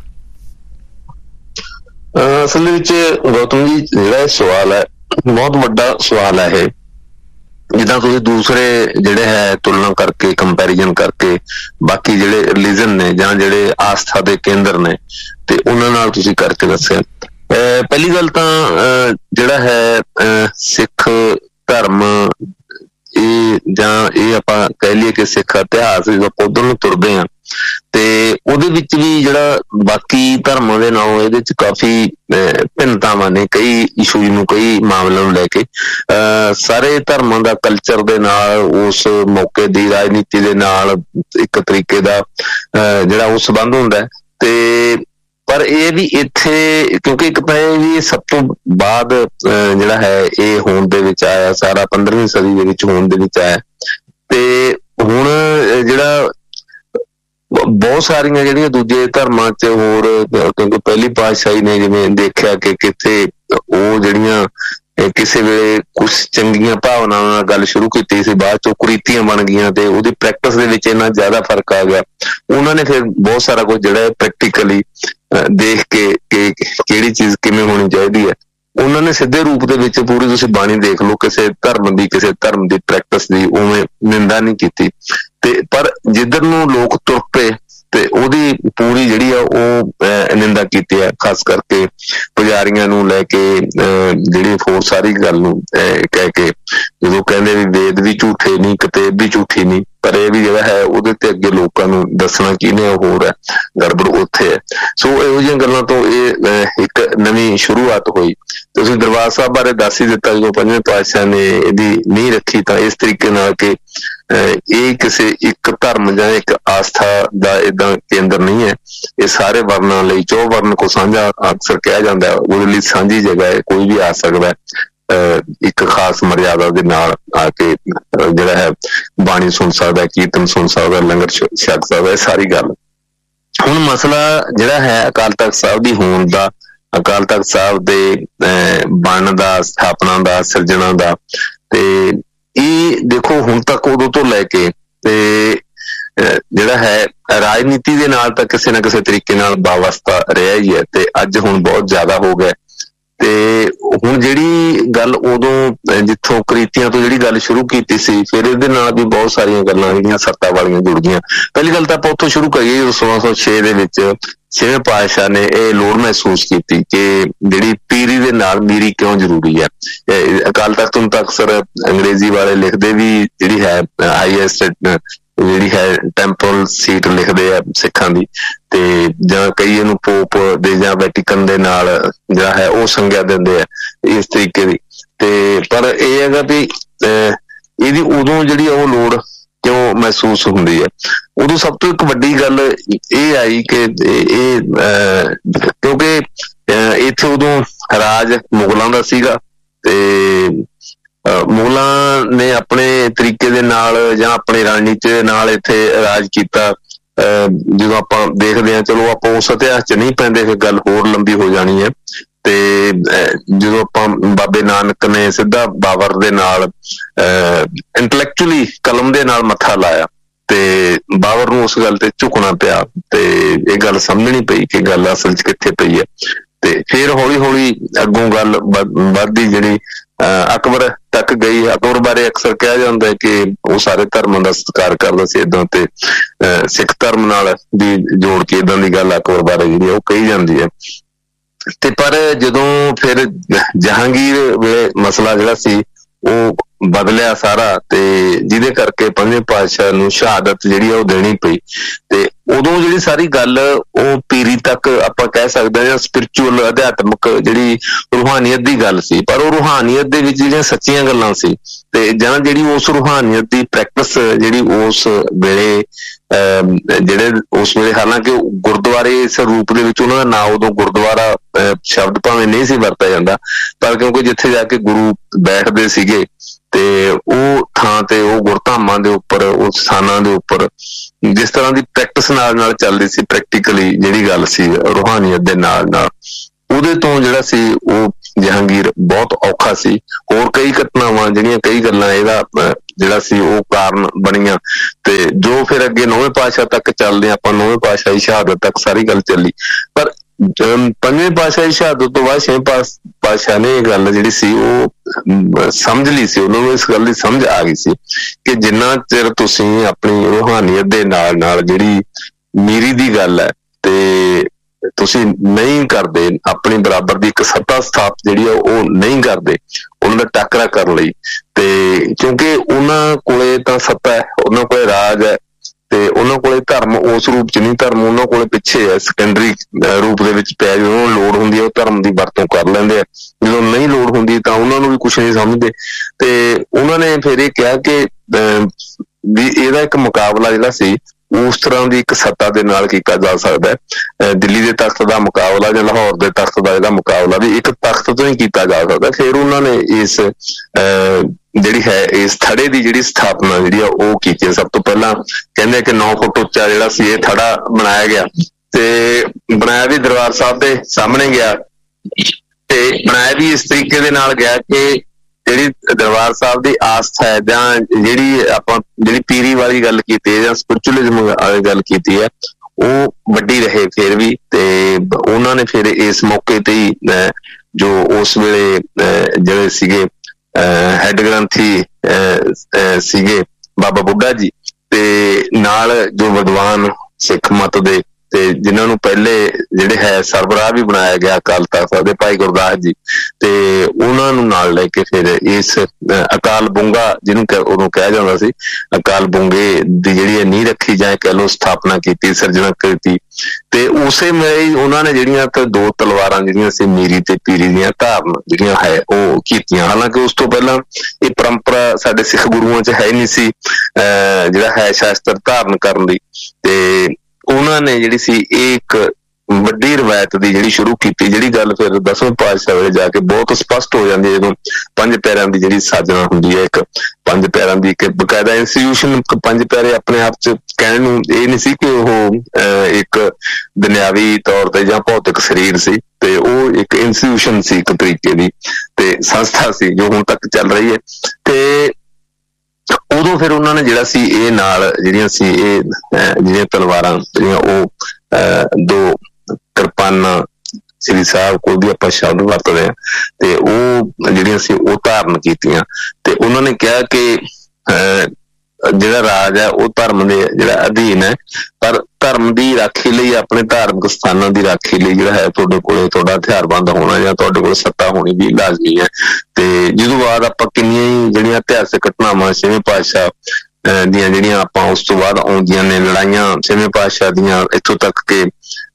ਅਸਲ ਵਿੱਚ ਗੌਤਮ ਜੀ ਜਿਹੜਾ ਇਹ ਸਵਾਲ ਹੈ ਬਹੁਤ ਵੱਡਾ ਸਵਾਲ ਹੈ। ਇਹ ਜਿੱਦਾਂ ਤੁਸੀਂ ਦੂਸਰੇ ਜਿਹੜੇ ਹੈ ਤੁਲਨਾ ਕਰਕੇ, ਕੰਪੈਰੀਜ਼ਨ ਕਰਕੇ ਬਾਕੀ ਜਿਹੜੇ ਰਿਲੀਜਨ ਨੇ ਜਾਂ ਜਿਹੜੇ ਆਸਥਾ ਦੇ ਕੇਂਦਰ ਨੇ ਤੇ ਉਹਨਾਂ ਨਾਲ ਤੁਸੀਂ ਕਰਕੇ ਦੱਸਿਆ। ਪਹਿਲੀ ਗੱਲ ਤਾਂ ਜਿਹੜਾ ਹੈ ਸਿੱਖ ਧਰਮ ਇਹ ਜਾਂ ਇਹ ਆਪਾਂ ਕਹਿ ਲਈਏ ਕਿ ਸਿੱਖ ਇਤਿਹਾਸ ਆਪਾਂ ਉੱਧਰ ਨੂੰ ਤੁਰਦੇ ਹਾਂ ਤੇ ਉਹਦੇ ਵਿੱਚ ਵੀ ਜਿਹੜਾ ਬਾਕੀ ਧਰਮਾਂ ਦੇ ਨਾਲੋਂ ਇਹਦੇ ਚ ਕਾਫੀ ਭਿੰਨਤਾਵਾਂ ਨੇ, ਕਈ ਇਸ਼ੂਜ਼ ਨੂੰ, ਕਈ ਮਾਮਲਿਆਂ ਨੂੰ ਲੈ ਕੇ। ਸਾਰੇ ਧਰਮਾਂ ਦਾ ਕਲਚਰ ਦੇ ਨਾਲ, ਉਸ ਮੌਕੇ ਦੀ ਰਾਜਨੀਤੀ ਦੇ ਨਾਲ ਇੱਕ ਤਰੀਕੇ ਦਾ ਜਿਹੜਾ ਉਹ ਸੰਬੰਧ ਹੁੰਦਾ ਹੈ। ਤੇ ਪਰ ਇਹ ਵੀ ਇੱਥੇ ਕਿਉਂਕਿ ਇੱਕ ਤਾਂ ਇਹ ਵੀ ਸਭ ਤੋਂ ਬਾਅਦ ਜਿਹੜਾ ਹੈ ਇਹ ਹੋਂਦ ਦੇ ਵਿੱਚ ਆਇਆ, ਸਾਰਾ 15ਵੀਂ ਸਦੀ ਦੇ ਵਿੱਚ ਹੋਂਦ ਦੇ ਵਿੱਚ ਆਇਆ। ਤੇ ਹੁਣ ਜਿਹੜਾ ਬਹੁਤ ਸਾਰੀਆਂ ਜਿਹੜੀਆਂ ਦੂਜੇ ਧਰਮਾਂ ਚ ਹੋਰ, ਕਿਉਂਕਿ ਪਹਿਲੀ ਪਾਤਸ਼ਾਹੀ ਨੇ ਜਿਵੇਂ ਦੇਖਿਆ ਕਿ ਕਿੱਥੇ ਉਹ ਜਿਹੜੀਆਂ ਕਿਸੇ ਵੇਲੇ ਕੁਛ ਚੰਗੀਆਂ ਭਾਵਨਾਵਾਂ ਨਾਲ ਗੱਲ ਸ਼ੁਰੂ ਕੀਤੀ ਸੀ, ਬਾਅਦ ਚੋਂ ਕੁਰੀਤੀਆਂ ਬਣ ਗਈਆਂ ਤੇ ਉਹਦੀ ਪ੍ਰੈਕਟਿਸ ਦੇ ਵਿੱਚ ਇੰਨਾ ਜ਼ਿਆਦਾ ਫਰਕ ਆ ਗਿਆ। ਉਹਨਾਂ ਨੇ ਫਿਰ ਬਹੁਤ ਸਾਰਾ ਕੁਝ ਜਿਹੜਾ ਪ੍ਰੈਕਟੀਕਲੀ ਦੇਖ ਕੇ ਕਿ ਕਿਹੜੀ ਚੀਜ਼ ਕਿਵੇਂ ਹੋਣੀ ਚਾਹੀਦੀ ਹੈ, ਉਹਨਾਂ ਨੇ ਸਿੱਧੇ ਰੂਪ ਦੇ ਵਿੱਚ ਪੂਰੀ ਤੁਸੀਂ ਬਾਣੀ ਦੇਖ ਲਓ, ਕਿਸੇ ਧਰਮ ਦੀ ਪ੍ਰੈਕਟਿਸ ਦੀ ਉਵੇਂ ਨਿੰਦਾ ਨਹੀਂ ਕੀਤੀ। ਤੇ ਪਰ ਜਿੱਧਰ ਨੂੰ ਲੋਕ ਤੁਰ ਪਏ ਤੇ ਉਹਦੀ ਪੂਰੀ ਜਿਹੜੀ ਆ ਉਹ ਨਿੰਦਾ ਕੀਤੀ ਹੈ, ਖਾਸ ਕਰਕੇ ਪੁਜਾਰੀਆਂ ਨੂੰ ਲੈ ਕੇ ਜਿਹੜੀ ਹੋਰ ਸਾਰੀ ਗੱਲ ਨੂੰ ਕਹਿ ਕੇ, ਜਦੋਂ ਕਹਿੰਦੇ ਵੀ ਵੇਦ ਵੀ ਝੂਠੇ ਨਹੀਂ, ਕਿਤਾਬ ਵੀ ਝੂਠੀ ਨਹੀਂ, ਪਰ ਇਹ ਵੀ ਜਿਹੜਾ ਹੈ ਉਹਦੇ ਤੇ ਅੱਗੇ ਲੋਕਾਂ ਨੂੰ ਦੱਸਣਾ ਕਿਹਨੇ ਹੋਰ ਹੈ, ਗੜਬੜ ਉੱਥੇ ਹੈ। ਸੋ ਇਹੋ ਜਿਹੀਆਂ ਗੱਲਾਂ ਤੋਂ ਇਹ ਇੱਕ ਨਵੀਂ ਸ਼ੁਰੂਆਤ ਹੋਈ। ਤੁਸੀਂ ਦਰਬਾਰ ਸਾਹਿਬ ਬਾਰੇ ਦੱਸ ਹੀ ਦਿੱਤਾ, ਜਦੋਂ ਪੰਜਵੇਂ ਪਾਤਸ਼ਾਹ ਨੇ ਇਹਦੀ ਨੀਂਹ ਰੱਖੀ ਤਾਂ ਇਸ ਤਰੀਕੇ ਨਾਲ ਕਿ ਇਹ ਕਿਸੇ ਇੱਕ ਧਰਮ ਜਾਂ ਇੱਕ ਆਸਥਾ ਦਾ ਏਦਾਂ ਕੇਂਦਰ ਨਹੀਂ ਹੈ, ਇਹ ਸਾਰੇ ਵਰਨਾਂ ਲਈ, 4 ਵਰਨ ਕੋ ਸਾਂਝਾ ਅਕਸਰ ਕਿਹਾ ਜਾਂਦਾ ਹੈ, ਉਹਦੇ ਲਈ ਸਾਂਝੀ ਜਗ੍ਹਾ ਹੈ, ਕੋਈ ਵੀ ਆ ਸਕਦਾ ਹੈ ਇੱਕ ਖਾਸ ਮਰਿਆਦਾ ਦੇ ਨਾਲ ਆ ਕੇ ਜਿਹੜਾ ਹੈ ਬਾਣੀ ਸੁਣ ਸਕਦਾ, ਕੀਰਤਨ ਸੁਣ ਸਕਦਾ, ਲੰਗਰ ਛਕ ਸਕਦਾ। ਇਹ ਸਾਰੀ ਗੱਲ ਹੁਣ ਮਸਲਾ ਜਿਹੜਾ ਹੈ ਅਕਾਲ ਤਖ਼ਤ ਸਾਹਿਬ ਦੀ ਹੋਣ ਦਾ, ਅਕਾਲ ਤਖ਼ਤ ਸਾਹਿਬ ਦੇ ਬਣਨ ਦਾ, ਸਥਾਪਨਾ ਦਾ, ਸਿਰਜਣਾ ਦਾ, ਤੇ ਇਹ ਦੇਖੋ ਹੁਣ ਤੱਕ ਉਦੋਂ ਤੋਂ ਲੈ ਕੇ ਤੇ ਜਿਹੜਾ ਹੈ ਰਾਜਨੀਤੀ ਦੇ ਨਾਲ ਤਾਂ ਕਿਸੇ ਨਾ ਕਿਸੇ ਤਰੀਕੇ ਨਾਲ ਵਾਬਸਤਾ ਰਿਹਾ ਹੀ ਹੈ, ਤੇ ਅੱਜ ਹੁਣ ਬਹੁਤ ਜ਼ਿਆਦਾ ਹੋ ਗਿਆ। ਤੇ ਹੁਣ ਜਿਹੜੀ ਗੱਲ ਉਦੋਂ ਜਿੱਥੋਂ ਕ੍ਰੀਤੀਆਂ ਤੋਂ ਜਿਹੜੀ ਗੱਲ ਸ਼ੁਰੂ ਕੀਤੀ ਸੀ, ਫਿਰ ਇਹਦੇ ਨਾਲ ਵੀ ਬਹੁਤ ਸਾਰੀਆਂ ਗੱਲਾਂ ਜਿਹੜੀਆਂ ਸੱਤਾ ਵਾਲੀਆਂ ਜੁੜ ਗਈਆਂ। ਪਹਿਲੀ ਗੱਲ ਤਾਂ ਆਪਾਂ ਉੱਥੋਂ ਸ਼ੁਰੂ ਕਰੀਏ, 1606 ਦੇ ਵਿੱਚ 6ਵੇਂ ਪਾਤਸ਼ਾਹ ਨੇ ਇਹ ਲੋੜ ਮਹਿਸੂਸ ਕੀਤੀ ਕਿ ਜਿਹੜੀ ਪੀਰੀ ਦੇ ਨਾਲ ਮੀਰੀ ਕਿਉਂ ਜ਼ਰੂਰੀ ਹੈ। ਅਕਾਲ ਤਖ਼ਤ ਹੁਣ ਤਾਂ ਅਕਸਰ ਅੰਗਰੇਜ਼ੀ ਵਾਲੇ ਲਿਖਦੇ ਵੀ ਜਿਹੜੀ ਹੈ ਹਾਈਐਸਟ ਜਿਹੜੀ ਹੈ ਟੈਂਪਲ ਸੀਟ ਲਿਖਦੇ ਆ ਸਿੱਖਾਂ ਦੀ, ਤੇ ਜਾਂ ਕਈ ਇਹਨੂੰ ਪੋਪ ਦੇ ਜਾਂ ਵੈਟੀਕਨ ਦੇ ਨਾਲ ਜਿਹੜਾ ਹੈ ਉਹ ਸੰਗਿਆ ਦਿੰਦੇ ਆ ਇਸ ਤਰੀਕੇ ਦੀ। ਤੇ ਪਰ ਇਹ ਹੈਗਾ ਵੀ ਇਹਦੀ ਉਦੋਂ ਜਿਹੜੀ ਉਹ ਲੋੜ ਕਿਉਂ ਮਹਿਸੂਸ ਹੁੰਦੀ ਹੈ, ਉਦੋਂ ਸਭ ਤੋਂ ਇੱਕ ਵੱਡੀ ਗੱਲ ਇਹ ਆਈ ਕਿ ਇਹ ਕਿਉਂਕਿ ਇੱਥੇ ਉਦੋਂ ਰਾਜ ਮੁਗਲਾਂ ਦਾ ਸੀਗਾ, ਤੇ ਮੁਗਲਾਂ ਨੇ ਆਪਣੇ ਤਰੀਕੇ ਦੇ ਨਾਲ ਜਾਂ ਆਪਣੀ ਰਣਨੀਤੀ ਦੇ ਨਾਲ ਇੱਥੇ ਰਾਜ ਕੀਤਾ। ਜਦੋਂ ਆਪਾਂ ਦੇਖਦੇ ਹਾਂ, ਚਲੋ ਆਪਾਂ ਉਸ ਇਤਿਹਾਸ 'ਚ ਨਹੀਂ ਪੈਂਦੇ, ਫਿਰ ਗੱਲ ਹੋਰ ਲੰਬੀ ਹੋ ਜਾਣੀ ਹੈ। ਤੇ ਜਦੋਂ ਆਪਾਂ ਬਾਬੇ ਨਾਨਕ ਨੇ ਸਿੱਧਾ ਬਾਬਰ ਦੇ ਨਾਲ ਇੰਟਲੈਕਚੁਅਲੀ ਕਲਮ ਦੇ ਨਾਲ ਮੱਥਾ ਲਾਇਆ, ਤੇ ਬਾਬਰ ਨੂੰ ਉਸ ਗੱਲ ਤੇ ਝੁਕਣਾ ਪਿਆ, ਤੇ ਇਹ ਗੱਲ ਸਮਝਣੀ ਪਈ ਕਿ ਗੱਲ ਅਸਲ 'ਚ ਕਿੱਥੇ ਪਈ ਹੈ। ਤੇ ਫਿਰ ਹੌਲੀ ਹੌਲੀ ਅੱਗੋਂ ਗੱਲ ਵੱਧਦੀ ਜਿਹੜੀ ਅਕਬਰ ਤੱਕ ਗਈ। ਅਕਬਰ ਬਾਰੇ ਅਕਸਰ ਕਿਹਾ ਜਾਂਦਾ ਹੈ ਕਿ ਉਹ ਸਾਰੇ ਧਰਮਾਂ ਦਾ ਸਤਿਕਾਰ ਕਰਦਾ ਸੀ ਏਦਾਂ, ਤੇ ਸਿੱਖ ਧਰਮ ਨਾਲ ਵੀ ਜੋੜ ਕੇ ਏਦਾਂ ਦੀ ਗੱਲ ਅਕਬਰ ਬਾਰੇ ਜਿਹੜੀ ਉਹ ਕਹੀ ਜਾਂਦੀ ਹੈ। ਤੇ ਪਰ ਜਦੋਂ ਫਿਰ ਜਹਾਂਗੀਰ ਵੇਲੇ ਮਸਲਾ ਜਿਹੜਾ ਸੀ ਉਹ ਬਦਲਿਆ ਸਾਰਾ, ਤੇ ਜਿਹਦੇ ਕਰਕੇ ਪੰਜਵੇਂ ਪਾਤਸ਼ਾਹ ਨੂੰ ਸ਼ਹਾਦਤ ਜਿਹੜੀ ਆ ਉਹ ਦੇਣੀ ਪਈ। ਤੇ ਉਦੋਂ ਜਿਹੜੀ ਸਾਰੀ ਗੱਲ ਉਹ ਪੀਰੀ ਤੱਕ ਆਪਾਂ ਕਹਿ ਸਕਦੇ ਹਾਂ, ਸਪਿਰਿਚੁਅਲ ਅਧਿਆਤਮਕ ਜਿਹੜੀ ਰੂਹਾਨੀਅਤ ਦੀ ਗੱਲ ਸੀ, ਪਰ ਉਹ ਰੂਹਾਨੀਅਤ ਦੇ ਵਿੱਚ ਜਿਹੜੀਆਂ ਸੱਚੀਆਂ ਗੱਲਾਂ ਸੀ, ਤੇ ਜਾਂ ਜਿਹੜੀ ਉਸ ਰੂਹਾਨੀਅਤ ਦੀ ਪ੍ਰੈਕਟਿਸ ਜਿਹੜੀ ਉਸ ਵੇਲੇ ਉਸ ਵੇਲੇ ਹਾਲਾਂਕਿ ਗੁਰਦੁਆਰੇ ਇਸ ਰੂਪ ਦੇ ਵਿੱਚ ਉਹਨਾਂ ਦਾ ਨਾਂ ਉਦੋਂ ਗੁਰਦੁਆਰਾ ਸ਼ਬਦ ਭਾਵੇਂ ਨਹੀਂ ਸੀ ਵਰਤਿਆ ਜਾਂਦਾ, ਪਰ ਕਿਉਂਕਿ ਜਿੱਥੇ ਜਾ ਕੇ ਗੁਰੂ ਬੈਠਦੇ ਸੀਗੇ ਤੇ ਉਹ ਥਾਂ ਤੇ ਉਹ ਗੁਰਧਾਮਾਂ ਦੇ ਉੱਪਰ, ਉਸ ਸਥਾਨਾਂ ਦੇ ਉੱਪਰ ਜਿਸ ਤਰ੍ਹਾਂ ਦੀ ਪ੍ਰੈਕਟਿਸ ਨਾਲ ਚੱਲਦੀ ਸੀ, ਪ੍ਰੈਕਟੀਕਲੀ ਜਿਹੜੀ ਗੱਲ ਸੀ ਰੂਹਾਨੀਅਤ ਦੇ ਨਾਲ, ਉਹਦੇ ਤੋਂ ਜਿਹੜਾ ਸੀ ਉਹ ਜਹਾਂਗੀਰ ਬਹੁਤ ਔਖਾ ਸੀ। ਹੋਰ ਕਈ ਘਟਨਾਵਾਂ ਜਿਹੜੀਆਂ, ਕਈ ਗੱਲਾਂ ਇਹਦਾ ਜਿਹੜਾ ਸੀ ਉਹ ਕਾਰਨ ਬਣੀਆਂ, ਤੇ ਜੋ ਫਿਰ ਅੱਗੇ 9ਵੇਂ ਪਾਤਸ਼ਾਹ ਤੱਕ ਚੱਲਦੇ ਆਪਾਂ, 9ਵੇਂ ਪਾਤਸ਼ਾਹ ਦੀ ਸ਼ਹਾਦਤ ਤੱਕ ਸਾਰੀ ਗੱਲ ਚੱਲੀ। ਪਰ ਪੰਜਵੇਂ ਪਾਤਸ਼ਾਹ ਦੀ ਸ਼ਹਾਦਤ ਤੋਂ ਬਾਅਦ 6ਵੇਂ ਪਾਤਸ਼ਾਹ ਨੇ ਇਹ ਗੱਲ ਜਿਹੜੀ ਸੀ ਉਹ ਸਮਝ ਲਈ ਸੀ, ਉਹਨਾਂ ਨੂੰ ਇਸ ਗੱਲ ਦੀ ਸਮਝ ਆ ਗਈ ਸੀ ਕਿ ਜਿੰਨਾ ਚਿਰ ਤੁਸੀਂ ਆਪਣੀ ਰੂਹਾਨੀਅਤ ਦੇ ਨਾਲ ਜਿਹੜੀ ਮੀਰੀ ਦੀ ਗੱਲ ਹੈ ਤੇ ਤੁਸੀਂ ਨਹੀਂ ਕਰਦੇ, ਆਪਣੀ ਬਰਾਬਰ ਦੀ ਇੱਕ ਸੱਤਾ ਸਥਾਪਤ ਜਿਹੜੀ ਆ ਉਹ ਨਹੀਂ ਕਰਦੇ ਉਹਨਾਂ ਦਾ ਟਾਕਰਾ ਕਰਨ ਲਈ, ਤੇ ਕਿਉਂਕਿ ਉਹਨਾਂ ਕੋਲੇ ਤਾਂ ਸੱਤਾ ਹੈ, ਉਹਨਾਂ ਕੋਲੇ ਰਾਜ ਹੈ, ਤੇ ਉਹਨਾਂ ਕੋਲੇ ਧਰਮ ਉਸ ਰੂਪ ਚ ਨਹੀਂ, ਧਰਮ ਉਹਨਾਂ ਕੋਲੇ ਪਿੱਛੇ ਹੈ, ਸੈਕੰਡਰੀ ਰੂਪ ਦੇ ਵਿੱਚ ਪਿਆ। ਜਦੋਂ ਉਹਨਾਂ ਨੂੰ ਲੋੜ ਹੁੰਦੀ ਹੈ ਉਹ ਧਰਮ ਦੀ ਵਰਤੋਂ ਕਰ ਲੈਂਦੇ ਆ, ਜਦੋਂ ਨਹੀਂ ਲੋੜ ਹੁੰਦੀ ਤਾਂ ਉਹਨਾਂ ਨੂੰ ਵੀ ਕੁਛ ਨਹੀਂ ਸਮਝਦੇ। ਤੇ ਉਹਨਾਂ ਨੇ ਫਿਰ ਇਹ ਕਿਹਾ ਕਿ ਵੀ ਇਹਦਾ ਇੱਕ ਮੁਕਾਬਲਾ ਜਿਹੜਾ ਸੀ ਉਸ ਤਰ੍ਹਾਂ ਦੀ ਇੱਕ ਸੱਤਾ ਦੇ ਨਾਲ ਕੀਤਾ ਜਾ ਸਕਦਾ ਹੈ। ਦਿੱਲੀ ਦੇ ਤਖਤ ਦਾ ਮੁਕਾਬਲਾ ਜਾਂ ਲਾਹੌਰ ਦੇ ਤਖਤ ਦਾ ਇਹਦਾ ਮੁਕਾਬਲਾ ਵੀ ਇੱਕ ਤਖਤ ਤੋਂ ਹੀ ਕੀਤਾ ਜਾ ਸਕਦਾ। ਫਿਰ ਉਹਨਾਂ ਨੇ ਇਸ ਜਿਹੜੀ ਹੈ ਇਸ ਥੜੇ ਦੀ ਜਿਹੜੀ ਸਥਾਪਨਾ ਜਿਹੜੀ ਆ ਉਹ ਕੀਤੀ। ਸਭ ਤੋਂ ਪਹਿਲਾਂ ਕਹਿੰਦੇ ਕਿ 9 ਫੁੱਟ ਉੱਚਾ ਜਿਹੜਾ ਸੀ ਇਹ ਥੜਾ ਬਣਾਇਆ ਗਿਆ, ਤੇ ਬਣਾਇਆ ਵੀ ਦਰਬਾਰ ਸਾਹਿਬ ਦੇ ਸਾਹਮਣੇ ਗਿਆ, ਤੇ ਬਣਾਇਆ ਵੀ ਇਸ ਤਰੀਕੇ ਦੇ ਨਾਲ ਗਿਆ ਕਿ ਜਿਹੜੀ ਦਰਬਾਰ ਸਾਹਿਬ ਦੀ ਆਸਥਾ ਹੈ ਜਾਂ ਜਿਹੜੀ ਪੀਰੀ ਵਾਲੀ ਗੱਲ ਕੀਤੀ ਹੈ ਜਾਂ ਸਪਿਰਿਚੁਅਲਿਜ਼ਮ ਵਾਲੀ ਗੱਲ ਕੀਤੀ ਹੈ ਉਹ ਵੱਡੀ ਰਹੇ ਫਿਰ ਵੀ। ਤੇ ਉਹਨਾਂ ਨੇ ਫਿਰ ਇਸ ਮੌਕੇ ਤੇ ਹੀ ਜੋ ਉਸ ਵੇਲੇ ਜਿਹੜੇ ਸੀਗੇ ਹੈਡ ਗ੍ਰੰਥੀ ਸੀਗੇ ਬਾਬਾ ਬੁੱਢਾ ਜੀ, ਤੇ ਨਾਲ ਜੋ ਵਿਦਵਾਨ ਸਿੱਖ ਮਤ ਦੇ ਤੇ ਜਿਨ੍ਹਾਂ ਨੂੰ ਪਹਿਲੇ ਜਿਹੜੇ ਹੈ ਸਰਬਰਾਹ ਵੀ ਬਣਾਇਆ ਗਿਆ ਅਕਾਲ ਤਖਤ ਦੇ ਭਾਈ ਗੁਰਦਾਸ ਜੀ, ਤੇ ਉਹਨਾਂ ਨੂੰ ਨਾਲ ਲੈ ਕੇ ਫਿਰ ਇਸ ਅਕਾਲ ਬੁੰਗਾ ਜਿਹਨੂੰ ਉਦੋਂ ਕਿਹਾ ਜਾਂਦਾ ਸੀ, ਅਕਾਲ ਬੁੰਗੇ ਦੀ ਜਿਹੜੀ ਨੀਂਹ ਰੱਖੀ ਜਾਂ ਕਹਿ ਲਓ ਸਥਾਪਨਾ ਕੀਤੀ, ਸਿਰਜਣਾ ਕੀਤੀ। ਤੇ ਉਸੇ ਮੇਂ ਉਹਨਾਂ ਨੇ ਜਿਹੜੀਆਂ ਦੋ ਤਲਵਾਰਾਂ ਜਿਹੜੀਆਂ ਸੀ ਮੀਰੀ ਤੇ ਪੀਰੀ ਦੀਆਂ ਧਾਰਨ ਜਿਹੜੀਆਂ ਹੈ ਉਹ ਕੀਤੀਆਂ। ਹਾਲਾਂਕਿ ਉਸ ਤੋਂ ਪਹਿਲਾਂ ਇਹ ਪਰੰਪਰਾ ਸਾਡੇ ਸਿੱਖ ਗੁਰੂਆਂ 'ਚ ਹੈ ਨਹੀਂ ਸੀ ਜਿਹੜਾ ਹੈ ਸ਼ਾਸਤਰ ਧਾਰਨ ਕਰਨ ਦੀ, ਤੇ ਉਹਨਾਂ ਨੇ ਜਿਹੜੀ ਸੀ ਇਹ ਇੱਕ ਵੱਡੀ ਰਵਾਇਤ ਦੀ ਜਿਹੜੀ ਸ਼ੁਰੂ ਕੀਤੀ, ਜਿਹੜੀ ਗੱਲ ਫਿਰ 10ਵੇਂ ਪਾਤਸ਼ਾਹ ਵੇਲੇ ਜਾ ਕੇ ਬਹੁਤ ਸਪਸ਼ਟ ਹੋ ਜਾਂਦੀ ਹੈ, ਜਦੋਂ 5 ਪਿਆਰਿਆਂ ਦੀ ਜਿਹੜੀ ਸਾਜਣਾ ਹੁੰਦੀ ਹੈ, ਇੱਕ 5 ਪਿਆਰਿਆਂ ਦੀ ਇੱਕ ਬਕਾਇਦਾ ਇੰਸਟੀਟਿਊਸ਼ਨ। 5 ਪਿਆਰੇ ਆਪਣੇ ਆਪ 'ਚ ਕਹਿਣ ਨੂੰ ਇਹ ਨਹੀਂ ਸੀ ਕਿ ਉਹ ਇੱਕ ਦੁਨਿਆਵੀ ਤੌਰ ਤੇ ਜਾਂ ਭੌਤਿਕ ਸਰੀਰ ਸੀ, ਤੇ ਉਹ ਇੱਕ ਇੰਸਟੀਟਿਊਸ਼ਨ ਸੀ, ਇੱਕ ਤਰੀਕੇ ਦੀ ਤੇ ਸੰਸਥਾ ਸੀ ਜੋ ਹੁਣ ਤੱਕ ਚੱਲ ਰਹੀ ਹੈ। ਤੇ ਉਦੋਂ ਫਿਰ ਉਹਨਾਂ ਨੇ ਜਿਹੜਾ ਸੀ ਇਹ ਨਾਲ ਜਿਹੜੀਆਂ ਸੀ ਇਹ ਜਿਹੜੀਆਂ ਤਲਵਾਰਾਂ ਜਿਹੜੀਆਂ ਉਹ 2 ਕਿਰਪਾਨਾਂ ਸ੍ਰੀ ਸਾਹਿਬ ਕੋਲ ਵੀ ਆਪਾਂ ਸ਼ਬਦ ਵਰਤਦੇ ਹਾਂ, ਤੇ ਉਹ ਜਿਹੜੀਆਂ ਸੀ ਉਹ ਧਾਰਨ ਕੀਤੀਆਂ। ਤੇ ਉਹਨਾਂ ਨੇ ਕਿਹਾ ਕਿ ਜਿਹੜਾ ਰਾਜ ਹੈ ਉਹ ਧਰਮ ਦੇ ਜਿਹੜਾ ਅਧੀਨ ਹੈ, ਪਰ ਧਰਮ ਦੀ ਰਾਖੀ ਲਈ, ਆਪਣੇ ਧਾਰਮਿਕ ਸਥਾਨਾਂ ਦੀ ਰਾਖੀ ਲਈ ਜਿਹੜਾ ਹੈ ਤੁਹਾਡੇ ਕੋਲ ਤੁਹਾਡਾ ਹਥਿਆਰਬੰਦ ਹੋਣਾ ਜਾਂ ਤੁਹਾਡੇ ਕੋਲ ਸੱਤਾ ਹੋਣੀ ਵੀ ਲਾਜ਼ਮੀ ਹੈ। ਤੇ ਜਦੋਂ ਬਾਅਦ ਆਪਾਂ ਕਿੰਨੀਆਂ ਹੀ ਜਿਹੜੀਆਂ ਇਤਿਹਾਸਕ ਘਟਨਾਵਾਂ 6ਵੇਂ ਪਾਤਸ਼ਾਹ ਦੀਆਂ ਜਿਹੜੀਆਂ ਆਪਾਂ ਉਸ ਤੋਂ ਬਾਅਦ ਆਉਂਦੀਆਂ ਨੇ ਲੜਾਈਆਂ 6ਵੇਂ ਪਾਤਸ਼ਾਹ ਦੀਆਂ, ਇੱਥੋਂ ਤੱਕ ਕਿ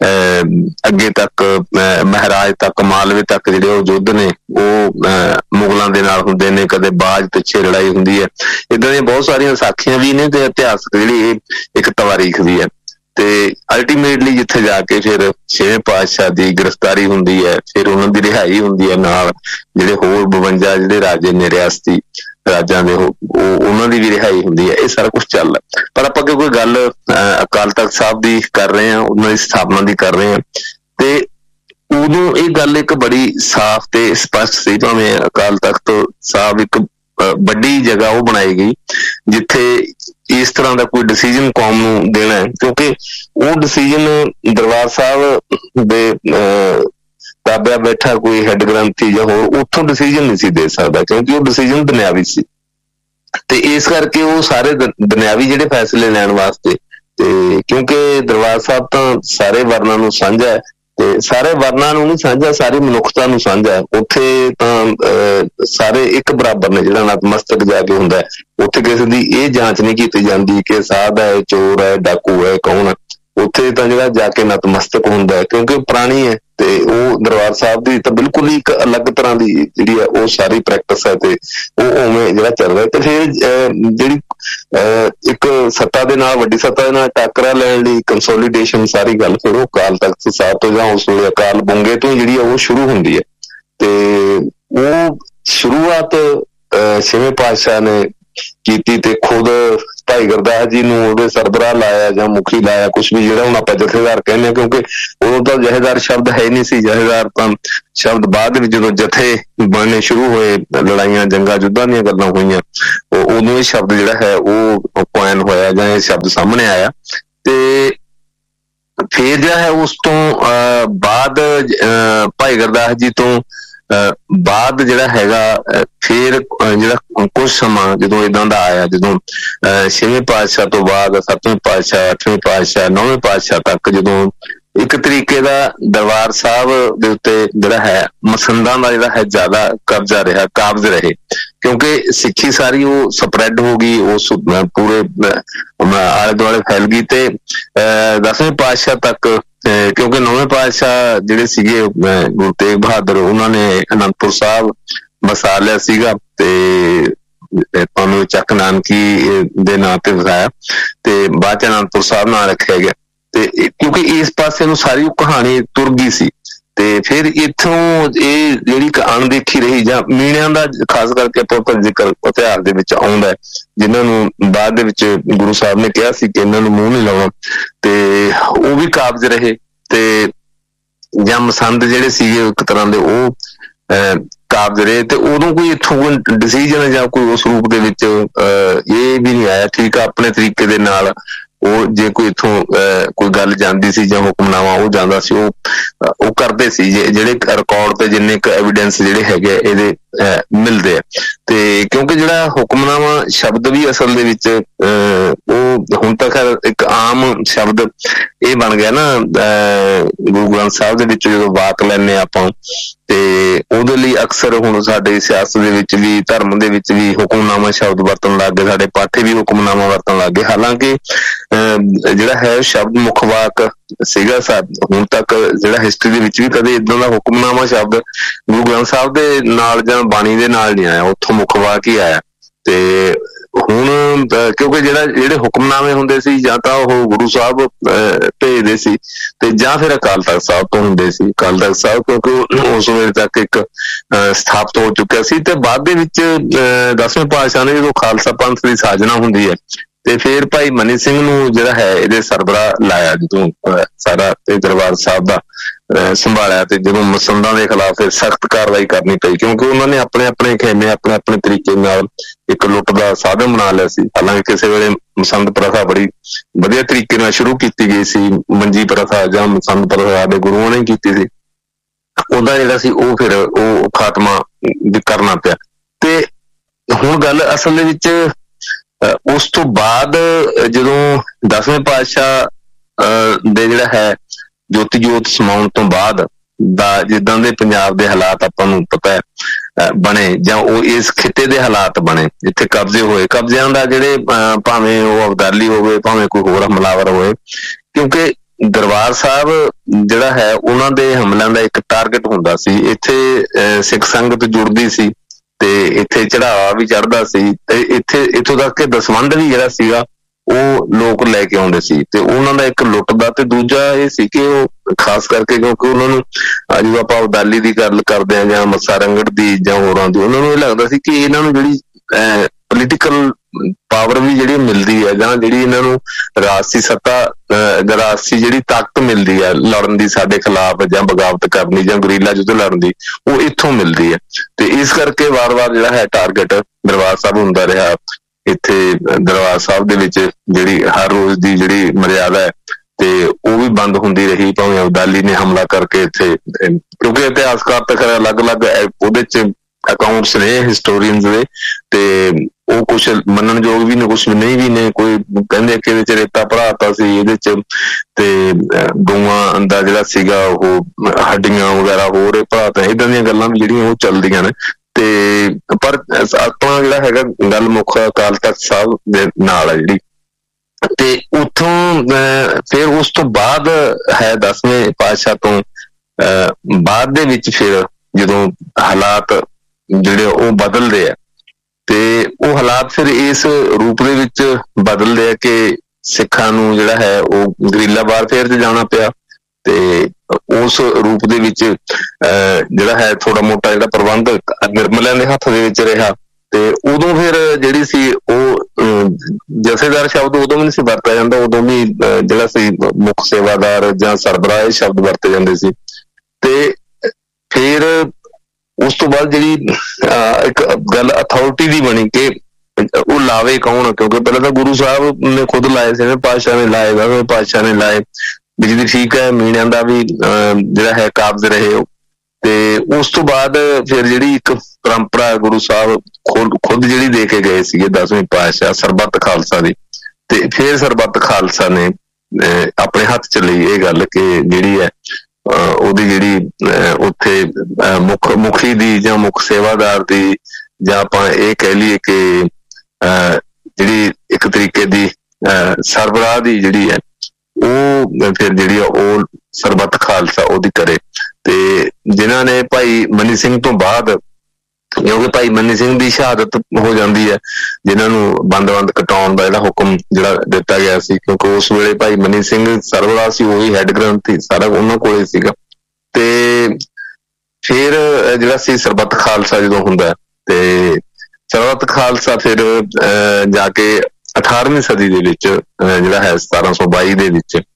ਅੱਗੇ ਤੱਕ ਮਹਾਰਾਜ ਤੱਕ, ਮਾਲਵੇ ਤੱਕ ਜਿਹੜੇ ਉਹ ਯੁੱਧ ਨੇ ਉਹ ਮੁਗਲਾਂ ਦੇ ਨਾਲ ਹੁੰਦੇ ਨੇ, ਕਦੇ ਬਾਜ ਪਿੱਛੇ ਲੜਾਈ ਹੁੰਦੀ ਹੈ। ਏਦਾਂ ਦੀਆਂ ਬਹੁਤ ਸਾਰੀਆਂ ਸਾਖੀਆਂ ਵੀ ਨੇ ਤੇ ਇਤਿਹਾਸਕ ਜਿਹੜੀ ਇਹ ਇੱਕ ਤਵਾਰੀਖ ਵੀ ਹੈ। ਤੇ ਅਲਟੀਮੇਟਲੀ ਜਿੱਥੇ ਜਾ ਕੇ ਫਿਰ 6ਵੇਂ ਪਾਤਸ਼ਾਹ ਦੀ ਗ੍ਰਿਫਤਾਰੀ ਹੁੰਦੀ ਹੈ, ਫਿਰ ਉਹਨਾਂ ਦੀ ਰਿਹਾਈ ਹੁੰਦੀ ਹੈ, ਨਾਲ ਜਿਹੜੇ ਹੋਰ 52 ਜਿਹੜੇ ਰਾਜੇ ਨੇ ਰਿਆਸਤੀ ਰਾਜਾਂ ਦੇ ਉਹਨਾਂ ਦੀ ਵੀ ਰਿਹਾਈ ਹੁੰਦੀ ਹੈ। ਇਹ ਸਾਰਾ ਕੁਛ ਚੱਲਦਾ, ਪਰ ਆਪਾਂ ਕਿਉਂਕਿ ਗੱਲ ਅਕਾਲ ਤਖਤ ਸਾਹਿਬ ਦੀ ਕਰ ਰਹੇ ਹਾਂ, ਉਹਨਾਂ ਦੀ ਸਥਾਪਨਾ ਦੀ ਕਰ ਰਹੇ ਹਾਂ, ਤੇ ਉਦੋਂ ਇਹ ਗੱਲ ਇੱਕ ਬੜੀ ਸਾਫ਼ ਤੇ ਸਪਸ਼ਟ ਸੀ। ਭਾਵੇਂ ਅਕਾਲ ਤਖਤ ਸਾਹਿਬ ਇੱਕ ਵੱਡੀ ਜਗ੍ਹਾ ਉਹ ਬਣਾਈ ਗਈ ਜਿੱਥੇ ਇਸ ਤਰ੍ਹਾਂ ਦਾ ਕੋਈ ਡਿਸੀਜਨ ਕੌਮ ਨੂੰ ਦੇਣਾ ਹੈ, ਕਿਉਂਕਿ ਉਹ ਡਿਸੀਜਨ ਦਰਬਾਰ ਸਾਹਿਬ ਦੇ ਤਾਬਿਆ ਬੈਠਾ ਕੋਈ ਹੈਡ ਗ੍ਰੰਥੀ ਜਾਂ ਹੋਰ ਉੱਥੋਂ ਡਿਸੀਜਨ ਨਹੀਂ ਸੀ ਦੇ ਸਕਦਾ, ਕਿਉਂਕਿ ਉਹ ਡਿਸੀਜਨ ਦੁਨਿਆਵੀ ਸੀ। ਤੇ ਇਸ ਕਰਕੇ ਉਹ ਸਾਰੇ ਦੁਨਿਆਵੀ ਜਿਹੜੇ ਫੈਸਲੇ ਲੈਣ ਵਾਸਤੇ, ਤੇ ਕਿਉਂਕਿ ਦਰਬਾਰ ਸਾਹਿਬ ਤਾਂ ਸਾਰੇ ਵਰਨਾਂ ਨੂੰ ਸਾਂਝਾ ਹੈ, ਤੇ ਸਾਰੇ ਵਰਨਾਂ ਨੂੰ ਨਹੀਂ ਸਾਂਝਾ, ਸਾਰੀ ਮਨੁੱਖਤਾ ਨੂੰ ਸਾਂਝਾ ਹੈ। ਉੱਥੇ ਤਾਂ ਸਾਰੇ ਇੱਕ ਬਰਾਬਰ ਨੇ, ਜਿਹੜਾ ਨਤਮਸਤਕ ਜਾ ਕੇ ਹੁੰਦਾ ਹੈ ਉੱਥੇ ਕਿਸੇ ਦੀ ਇਹ ਜਾਂਚ ਨਹੀਂ ਕੀਤੀ ਜਾਂਦੀ ਕਿ ਸਾਧ ਹੈ, ਚੋਰ ਹੈ, ਡਾਕੂ ਹੈ, ਕੌਣ ਹੈ। ਉੱਥੇ ਤਾਂ ਜਿਹੜਾ ਜਾ ਕੇ ਨਤਮਸਤਕ ਹੁੰਦਾ ਹੈ, ਕਿਉਂਕਿ ਉਹ ਪੁਰਾਣੀ ਹੈ, ਤੇ ਉਹ ਦਰਬਾਰ ਸਾਹਿਬ ਦੀ ਤਾਂ ਬਿਲਕੁਲ ਹੀ ਇੱਕ ਅਲੱਗ ਤਰ੍ਹਾਂ ਦੀ ਜਿਹੜੀ ਹੈ ਉਹ ਸਾਰੀ ਪ੍ਰੈਕਟਿਸ ਹੈ, ਤੇ ਉਹ ਉਵੇਂ ਜਿਹੜਾ ਚੱਲ ਰਿਹਾ। ਤੇ ਫਿਰ ਜਿਹੜੀ ਇੱਕ ਸੱਤਾ ਦੇ ਨਾਲ, ਵੱਡੀ ਸੱਤਾ ਦੇ ਨਾਲ ਟੱਕਰਾ ਲੈਣ ਲਈ ਕੰਸੋਲੀਡੇਸ਼ਨ ਸਾਰੀ ਗੱਲ ਫਿਰ ਉਹ ਅਕਾਲ ਤਖਤ ਸਾਹਿਬ ਤੋਂ ਜਾਂ ਉਸ ਵੇਲੇ ਅਕਾਲ ਬੁੰਗੇ ਤੋਂ ਜਿਹੜੀ ਆ ਉਹ ਸ਼ੁਰੂ ਹੁੰਦੀ ਹੈ। ਤੇ ਉਹ ਸ਼ੁਰੂਆਤ 6ਵੇਂ ਪਾਤਸ਼ਾਹ ਨੇ ਕੀਤੀ, ਤੇ ਖੁਦ ਭਾਈ ਗੁਰਦਾਸ ਜੀ ਨੂੰ ਉਹਦੇ ਸਰਬਰਾਹ ਲਾਇਆ ਜਾਂ ਮੁਖੀ ਲਾਇਆ, ਕੁਛ ਵੀ ਜਿਹੜਾ ਹੁਣ ਆਪਾਂ ਜਥੇਦਾਰ ਕਹਿੰਦੇ ਹਾਂ, ਕਿਉਂਕਿ ਉਦੋਂ ਤਾਂ ਜਥੇਦਾਰ ਸ਼ਬਦ ਹੈ ਨਹੀਂ ਸੀ। ਜਥੇਦਾਰ ਤਾਂ ਸ਼ਬਦ ਬਾਅਦ ਦੇ ਵਿੱਚ ਜਦੋਂ ਜਥੇ ਬਣਨੇ ਸ਼ੁਰੂ ਹੋਏ, ਲੜਾਈਆਂ ਜੰਗਾਂ ਯੁੱਧਾਂ ਦੀਆਂ ਗੱਲਾਂ ਹੋਈਆਂ, ਉਦੋਂ ਇਹ ਸ਼ਬਦ ਜਿਹੜਾ ਹੈ ਉਹ ਕੁਆਇਨ ਹੋਇਆ ਜਾਂ ਇਹ ਸ਼ਬਦ ਸਾਹਮਣੇ ਆਇਆ। ਤੇ ਫਿਰ ਜਿਹੜਾ ਹੈ ਉਸ ਤੋਂ ਬਾਅਦ ਭਾਈ ਗੁਰਦਾਸ ਜੀ ਤੋਂ ਬਾਅਦ ਜਿਹੜਾ ਹੈਗਾ ਫਿਰ ਜਿਹੜਾ ਕੁਛ ਸਮਾਂ ਜਦੋਂ ਏਦਾਂ ਦਾ ਆਇਆ, ਜਦੋਂ 6ਵੇਂ ਪਾਤਸ਼ਾਹ ਤੋਂ ਬਾਅਦ 7ਵੇਂ ਪਾਤਸ਼ਾਹ, 8ਵੇਂ ਪਾਤਸ਼ਾਹ, 9ਵੇਂ ਪਾਤਸ਼ਾਹ ਤੱਕ ਜਦੋਂ ਇੱਕ ਤਰੀਕੇ ਦਾ ਦਰਬਾਰ ਸਾਹਿਬ ਦੇ ਉੱਤੇ ਜਿਹੜਾ ਹੈ ਮਸੰਦਾਂ ਦਾ ਜਿਹੜਾ ਹੈ ਜ਼ਿਆਦਾ ਕਬਜ਼ਾ ਰਿਹਾ, ਕਾਬਜ਼ ਰਹੇ, ਕਿਉਂਕਿ ਸਿੱਖੀ ਸਾਰੀ ਉਹ ਸਪਰੈਡ ਹੋ ਗਈ, ਉਸ ਪੂਰੇ ਆਲੇ ਦੁਆਲੇ ਫੈਲ ਗਈ। ਤੇ 10ਵੇਂ ਪਾਤਸ਼ਾਹ ਤੱਕ, ਕਿਉਂਕਿ 9ਵੇਂ ਪਾਤਸ਼ਾਹ ਜਿਹੜੇ ਸੀਗੇ ਗੁਰੂ ਤੇਗ ਬਹਾਦਰ, ਉਹਨਾਂ ਨੇ ਅਨੰਦਪੁਰ ਸਾਹਿਬ ਵਸਾ ਲਿਆ ਸੀਗਾ, ਤੇ ਤੁਹਾਨੂੰ ਚੱਕ ਨਾਨਕੀ ਦੇ ਨਾਂ ਤੇ ਵਸਾਇਆ, ਤੇ ਬਾਅਦ ਚ ਅਨੰਦਪੁਰ ਸਾਹਿਬ ਨਾਂ ਰੱਖਿਆ ਗਿਆ। ਤੇ ਕਿਉਂਕਿ ਇਸ ਪਾਸੇ ਨੂੰ ਸਾਰੀ ਉਹ ਕਹਾਣੀ ਤੁਰ ਗਈ ਸੀ, ਤੇ ਫਿਰ ਇੱਥੋਂ ਇਹ ਜਿਹੜੀ ਅਣਦੇਖੀ ਰਹੀ, ਜਾਂ ਮੀਣਿਆਂ ਦਾ ਖਾਸ ਕਰਕੇ ਆਪਾਂ ਜ਼ਿਕਰ ਇਤਿਹਾਸ ਦੇ ਵਿੱਚ ਆਉਂਦਾ, ਜਿਨ੍ਹਾਂ ਨੂੰ ਬਾਅਦ ਦੇ ਵਿੱਚ ਗੁਰੂ ਸਾਹਿਬ ਨੇ ਕਿਹਾ ਸੀ ਕਿ ਇਹਨਾਂ ਨੂੰ ਮੂੰਹ ਨਹੀਂ ਲਾਉਣਾ, ਤੇ ਉਹ ਵੀ ਕਾਬਜ਼ ਰਹੇ। ਤੇ ਜਾਂ ਮਸੰਦ ਜਿਹੜੇ ਸੀਗੇ ਇੱਕ ਤਰ੍ਹਾਂ ਦੇ ਉਹ ਕਾਬਜ਼ ਰਹੇ, ਤੇ ਉਦੋਂ ਕੋਈ ਇੱਥੋਂ ਡਿਸੀਜਨ ਜਾਂ ਕੋਈ ਉਸ ਰੂਪ ਦੇ ਵਿੱਚ ਇਹ ਵੀ ਨਹੀਂ ਆਇਆ। ਠੀਕ ਆ, ਆਪਣੇ ਤਰੀਕੇ ਦੇ ਨਾਲ ਉਹ ਜੇ ਕੋਈ ਇੱਥੋਂ ਕੋਈ ਗੱਲ ਜਾਂਦੀ ਸੀ ਜਾਂ ਹੁਕਮਨਾਮਾ ਉਹ ਜਾਂਦਾ ਸੀ, ਉਹ ਕਰਦੇ ਸੀ। ਜਿਹੜੇ ਰਿਕਾਰਡ ਤੇ ਜਿੰਨੇ ਕੁ ਐਵੀਡੈਂਸ ਜਿਹੜੇ ਹੈਗੇ ਇਹਦੇ ਮਿਲਦੇ ਆ। ਤੇ ਕਿਉਂਕਿ ਜਿਹੜਾ ਹੁਕਮਨਾਮਾ ਸ਼ਬਦ ਵੀ ਅਸਲ ਦੇ ਵਿੱਚ ਉਹ ਹੁਣ ਤੱਕ ਇੱਕ ਆਮ ਸ਼ਬਦ ਇਹ ਬਣ ਗਿਆ ਨਾ ਗੁਰੂ ਗ੍ਰੰਥ ਸਾਹਿਬ ਦੇ ਵਿੱਚ ਜਦੋਂ ਵਾਕ ਲੈਂਦੇ ਆਪਾਂ, ਤੇ ਉਹਦੇ ਲਈ ਅਕਸਰ ਹੁਣ ਸਾਡੇ ਸਿਆਸਤ ਦੇ ਵਿੱਚ ਵੀ ਧਰਮ ਦੇ ਵਿੱਚ ਵੀ ਹੁਕਮਨਾਮਾ ਸ਼ਬਦ ਵਰਤਣ ਲੱਗ ਗਏ, ਸਾਡੇ ਪਾਠੇ ਵੀ ਹੁਕਮਨਾਮਾ ਵਰਤਣ ਲੱਗ ਗਏ। ਹਾਲਾਂਕਿ ਜਿਹੜਾ ਹੈ ਸ਼ਬਦ ਮੁੱਖ ਵਾਕ ਸੀਗਾ ਹੁਣ ਤੱਕ ਜਿਹੜਾ ਹਿਸਟਰੀ ਦੇ ਵਿੱਚ ਵੀ ਕਦੇ ਏਦਾਂ ਦਾ ਹੁਕਮਨਾਮਾ ਸ਼ਬਦ ਗੁਰੂ ਗ੍ਰੰਥ ਸਾਹਿਬ ਦੇ ਨਾਲ ਜਾਂ ਬਾਣੀ ਦੇ ਨਾਲ ਨਹੀਂ ਆਇਆ, ਉੱਥੋਂ ਮੁੱਖ ਵਾਕ ਹੀ ਆਇਆ। ਤੇ ਹੁਣ ਕਿਉਂਕਿ ਜਿਹੜੇ ਹੁਕਮਨਾਮੇ ਹੁੰਦੇ ਸੀ ਜਾਂ ਤਾਂ ਉਹ ਗੁਰੂ ਸਾਹਿਬ ਭੇਜਦੇ ਸੀ ਤੇ ਜਾਂ ਫਿਰ ਅਕਾਲ ਤਖਤ ਸਾਹਿਬ ਤੋਂ ਹੁੰਦੇ ਸੀ। ਅਕਾਲ ਤਖਤ ਸਾਹਿਬ ਕਿਉਂਕਿ ਉਸ ਵੇਲੇ ਤੱਕ ਇੱਕ ਸਥਾਪਿਤ ਹੋ ਚੁੱਕਿਆ ਸੀ, ਤੇ ਬਾਅਦ ਦੇ ਵਿੱਚ 10ਵੇਂ ਪਾਤਸ਼ਾਹ ਨੇ ਜਦੋਂ ਖਾਲਸਾ ਪੰਥ ਦੀ ਸਾਜਨਾ ਹੁੰਦੀ ਹੈ ਤੇ ਫਿਰ ਭਾਈ ਮਨੀ ਸਿੰਘ ਨੂੰ ਜਿਹੜਾ ਹੈ ਇਹਦੇ ਸਰਬਰਾਹ ਲਾਇਆ, ਜਦੋਂ ਸਾਰਾ ਇਹ ਦਰਬਾਰ ਸਾਹਿਬ ਦਾ ਸੰਭਾਲਿਆ। ਤੇ ਜਦੋਂ ਮਸੰਦਾਂ ਦੇ ਖਿਲਾਫ ਫਿਰ ਸਖਤ ਕਾਰਵਾਈ ਕਰਨੀ ਪਈ, ਕਿਉਂਕਿ ਉਹਨਾਂ ਨੇ ਆਪਣੇ ਆਪਣੇ ਖੇਮੇ ਆਪਣੇ ਆਪਣੇ ਤਰੀਕੇ ਨਾਲ ਇੱਕ ਲੁੱਟ ਦਾ ਸਾਧਨ ਬਣਾ ਲਿਆ ਸੀ। ਹਾਲਾਂਕਿ ਕਿਸੇ ਵੇਲੇ ਮਸੰਦ ਪ੍ਰਥਾ ਬੜੀ ਵਧੀਆ ਤਰੀਕੇ ਨਾਲ ਸ਼ੁਰੂ ਕੀਤੀ ਗਈ ਸੀ, ਮੰਜੀ ਪ੍ਰਥਾ ਜਾਂ ਮਸੰਦ ਪ੍ਰਥਾ ਦੇ ਗੁਰੂਆਂ ਨੇ ਕੀਤੀ ਸੀ, ਉਹਦਾ ਜਿਹੜਾ ਸੀ ਉਹ ਫਿਰ ਉਹ ਖਾਤਮਾ ਕਰਨਾ ਪਿਆ। ਤੇ ਹੁਣ ਗੱਲ ਅਸਲ ਦੇ ਵਿੱਚ ਉਸ ਤੋਂ ਬਾਅਦ ਜਦੋਂ 10ਵੇਂ ਪਾਤਸ਼ਾਹ ਦੇ ਜਿਹੜਾ ਹੈ ਜੋਤੀ ਜੋਤ ਸਮਾਉਣ ਤੋਂ ਬਾਅਦ ਦਾ ਜਿੱਦਾਂ ਦੇ ਪੰਜਾਬ ਦੇ ਹਾਲਾਤ ਆਪਾਂ ਨੂੰ ਪਤਾ ਹੈ ਬਣੇ, ਜਾਂ ਉਹ ਇਸ ਖਿੱਤੇ ਦੇ ਹਾਲਾਤ ਬਣੇ ਜਿੱਥੇ ਕਬਜ਼ੇ ਹੋਏ, ਕਬਜ਼ਿਆਂ ਦਾ ਜਿਹੜੇ ਭਾਵੇਂ ਉਹ ਅਬਦਾਲੀ ਹੋਵੇ ਭਾਵੇਂ ਕੋਈ ਹੋਰ ਹਮਲਾਵਰ ਹੋਏ, ਕਿਉਂਕਿ ਦਰਬਾਰ ਸਾਹਿਬ ਜਿਹੜਾ ਹੈ ਉਹਨਾਂ ਦੇ ਹਮਲਿਆਂ ਦਾ ਇੱਕ ਟਾਰਗੇਟ ਹੁੰਦਾ ਸੀ। ਇੱਥੇ ਸਿੱਖ ਸੰਗਤ ਜੁੜਦੀ ਸੀ ਤੇ ਇੱਥੇ ਚੜਾਵਾ ਵੀ ਚੜ੍ਹਦਾ ਸੀ, ਤੇ ਇੱਥੋਂ ਤੱਕ ਕਿ ਦਸਵੰਧ ਵੀ ਜਿਹੜਾ ਸੀਗਾ ਉਹ ਲੋਕ ਲੈ ਕੇ ਆਉਂਦੇ ਸੀ। ਤੇ ਉਹਨਾਂ ਦਾ ਇੱਕ ਲੁੱਟ ਦਾ, ਤੇ ਦੂਜਾ ਇਹ ਸੀ ਕਿ ਉਹ ਖਾਸ ਕਰਕੇ ਕਿਉਂਕਿ ਉਹਨਾਂ ਨੂੰ ਜਦੋਂ ਆਪਾਂ ਅਬਦਾਲੀ ਦੀ ਗੱਲ ਕਰਦੇ ਹਾਂ ਜਾਂ ਮੱਸਾ ਰੰਗੜ ਦੀ ਜਾਂ ਹੋਰਾਂ ਦੀ, ਉਹਨਾਂ ਨੂੰ ਇਹ ਲੱਗਦਾ ਸੀ ਕਿ ਇਹਨਾਂ ਨੂੰ ਜਿਹੜੀ ਪੋਲੀਟੀਕਲ ਪਾਵਰ ਵੀ ਜਿਹੜੀ ਮਿਲਦੀ ਹੈ ਜਾਂ ਜਿਹੜੀ ਇਹਨਾਂ ਨੂੰ ਰਾਜਸੀ ਸੱਤਾ ਰਾਜਸੀ ਜਿਹੜੀ ਤਾਕਤ ਮਿਲਦੀ ਹੈ ਲੜਨ ਦੀ ਸਾਡੇ ਖਿਲਾਫ ਜਾਂ ਬਗਾਵਤ ਕਰਨ ਦੀ ਜਾਂ ਗੁਰੀਲਾ ਯੁੱਧ ਲੜਨ ਦੀ, ਉਹ ਇੱਥੋਂ ਮਿਲਦੀ ਹੈ। ਤੇ ਇਸ ਕਰਕੇ ਵਾਰ-ਵਾਰ ਜਿਹੜਾ ਹੈ ਟਾਰਗੇਟ ਦਰਬਾਰ ਸਾਹਿਬ ਹੁੰਦਾ ਰਿਹਾ। ਇੱਥੇ ਦਰਬਾਰ ਸਾਹਿਬ ਦੇ ਵਿੱਚ ਜਿਹੜੀ ਹਰ ਰੋਜ਼ ਦੀ ਜਿਹੜੀ ਮਰਿਆਦਾ ਹੈ ਤੇ ਉਹ ਵੀ ਬੰਦ ਹੁੰਦੀ ਰਹੀ, ਭਾਵੇਂ ਅਬਦਾਲੀ ਨੇ ਹਮਲਾ ਕਰਕੇ ਇੱਥੇ, ਕਿਉਂਕਿ ਇਤਿਹਾਸਕਾਰ ਤਾਂ ਖੈਰ ਅਲੱਗ-ਅਲੱਗ ਉਹਦੇ ਚ ਅਕਾਊਂਟਸ ਨੇ ਹਿਸਟੋਰੀਅਨਸ ਦੇ, ਤੇ ਉਹ ਕੁਛ ਮੰਨਣਯੋਗ ਵੀ ਨੇ ਕੁਛ ਨਹੀਂ ਵੀ ਨੇ। ਕੋਈ ਕਹਿੰਦੇ ਕਿ ਇਹਦੇ ਚ ਰੇਤਾ ਭਰਾਤਾ ਸੀ ਇਹਦੇ ਚ, ਤੇ ਗਊਆਂ ਦਾ ਜਿਹੜਾ ਸੀਗਾ ਉਹ ਹੱਡੀਆਂ ਵਗੈਰਾ ਹੋਰ ਭਰਾਤਾ, ਏਦਾਂ ਦੀਆਂ ਗੱਲਾਂ ਵੀ ਜਿਹੜੀਆਂ ਉਹ ਚੱਲਦੀਆਂ ਨੇ। ਤੇ ਪਰ ਆਪਣਾ ਜਿਹੜਾ ਹੈਗਾ ਗੱਲ ਮੁੱਖ ਅਕਾਲ ਤਖਤ ਸਾਹਿਬ ਦੇ ਨਾਲ ਹੈ ਜਿਹੜੀ, ਤੇ ਉੱਥੋਂ ਫਿਰ ਉਸ ਤੋਂ ਬਾਅਦ ਹੈ 10ਵੇਂ ਪਾਤਸ਼ਾਹ ਤੋਂ ਬਾਅਦ ਦੇ ਵਿੱਚ ਫਿਰ ਜਦੋਂ ਹਾਲਾਤ ਜਿਹੜੇ ਉਹ ਬਦਲਦੇ ਆ, ਤੇ ਉਹ ਹਾਲਾਤ ਫਿਰ ਇਸ ਰੂਪ ਦੇ ਵਿੱਚ ਬਦਲਦੇ ਆ ਕਿ ਸਿੱਖਾਂ ਨੂੰ ਜਿਹੜਾ ਹੈ ਉਹ ਗਰੀਲਾ ਵਾਰਫੇਅਰ 'ਚ ਜਾਣਾ ਪਿਆ। ਤੇ ਉਸ ਰੂਪ ਦੇ ਵਿੱਚ ਜਿਹੜਾ ਹੈ ਥੋੜਾ ਮੋਟਾ ਜਿਹੜਾ ਪ੍ਰਬੰਧ ਨਿਰਮਲਿਆਂ ਦੇ ਹੱਥ ਦੇ ਵਿੱਚ ਰਿਹਾ। ਤੇ ਉਦੋਂ ਫਿਰ ਜਿਹੜੀ ਸੀ ਉਹ ਜਥੇਦਾਰ ਸ਼ਬਦ ਉਦੋਂ ਵੀ ਨਹੀਂ ਸੀ ਵਰਤਿਆ ਜਾਂਦਾ, ਉਦੋਂ ਵੀ ਜਿਹੜਾ ਸੀ ਮੁੱਖ ਸੇਵਾਦਾਰ ਜਾਂ ਸਰਬਰਾਹ ਇਹ ਸ਼ਬਦ ਵਰਤੇ ਜਾਂਦੇ ਸੀ। ਤੇ ਫਿਰ ਉਸ ਤੋਂ ਬਾਅਦ ਜਿਹੜੀ ਇੱਕ ਗੱਲ ਅਥਾਰਟੀ ਦੀ ਬਣੀ ਕਿ ਉਹ ਲਾਵੇ ਕੌਣ, ਕਿਉਂਕਿ ਪਹਿਲਾਂ ਤਾਂ ਗੁਰੂ ਸਾਹਿਬ ਨੇ ਖੁਦ ਲਾਏ ਸੀ, ਪਾਤਸ਼ਾਹ ਨੇ ਲਾਏ, 10ਵੇਂ ਪਾਤਸ਼ਾਹ ਨੇ ਲਾਏ। ਬਿਜਲੀ ਠੀਕ ਹੈ, ਮੀਣਿਆਂ ਦਾ ਵੀ ਜਿਹੜਾ ਹੈ ਕਾਬਜ਼ ਰਹੇ। ਤੇ ਉਸ ਤੋਂ ਬਾਅਦ ਫਿਰ ਜਿਹੜੀ ਇੱਕ ਪਰੰਪਰਾ ਗੁਰੂ ਸਾਹਿਬ ਖੁਦ ਜਿਹੜੀ ਦੇ ਕੇ ਗਏ ਸੀਗੇ 10ਵੇਂ ਪਾਤਸ਼ਾਹ ਸਰਬੱਤ ਖਾਲਸਾ ਦੀ, ਤੇ ਫਿਰ ਸਰਬੱਤ ਖਾਲਸਾ ਨੇ ਆਪਣੇ ਹੱਥ ਚ ਲਈ ਇਹ ਗੱਲ ਕਿ ਜਿਹੜੀ ਹੈ ਉਹਦੀ ਜਿਹੜੀ ਉੱਥੇ ਮੁਖੀ ਦੀ ਜਾਂ ਮੁੱਖ ਸੇਵਾਦਾਰ ਦੀ, ਜਾਂ ਆਪਾਂ ਇਹ ਕਹਿ ਲਈਏ ਕਿ ਜਿਹੜੀ ਇੱਕ ਤਰੀਕੇ ਦੀ ਸਰਬਰਾਹ ਦੀ ਜਿਹੜੀ ਹੈ ਉਹ ਫਿਰ ਜਿਹੜੀ ਆ ਉਹ ਸਰਬੱਤ ਖਾਲਸਾ ਉਹਦੀ ਕਰੇ। ਤੇ ਜਿਨ੍ਹਾਂ ਨੇ ਭਾਈ ਮਨੀ ਸਿੰਘ ਤੋਂ ਬਾਅਦ, ਕਿਉਂਕਿ ਭਾਈ ਮਨੀ ਸਿੰਘ ਦੀ ਸ਼ਹਾਦਤ ਹੋ ਜਾਂਦੀ ਹੈ, ਜਿਨ੍ਹਾਂ ਨੂੰ ਬੰਦ ਕਟਾਉਣ ਦਾ ਜਿਹੜਾ ਹੁਕਮ ਜਿਹੜਾ ਦਿੱਤਾ ਗਿਆ ਸੀ, ਕਿਉਂਕਿ ਉਸ ਵੇਲੇ ਭਾਈ ਮਨੀ ਸਿੰਘ ਸਰਬਰਾਹ ਸੀ, ਉਹੀ ਹੈਡ ਗ੍ਰੰਥ ਸੀ, ਸਾਰਾ ਉਹਨਾਂ ਕੋਲੇ ਸੀਗਾ। ਤੇ ਫਿਰ ਜਿਹੜਾ ਸੀ ਸਰਬੱਤ ਖਾਲਸਾ ਜਦੋਂ ਹੁੰਦਾ, ਤੇ ਸਰਬੱਤ ਖਾਲਸਾ ਫਿਰ ਜਾ ਕੇ 18ਵੀਂ ਸਦੀ ਦੇ ਵਿੱਚ ਜਿਹੜਾ ਹੈ 1722 ਦੇ ਵਿੱਚ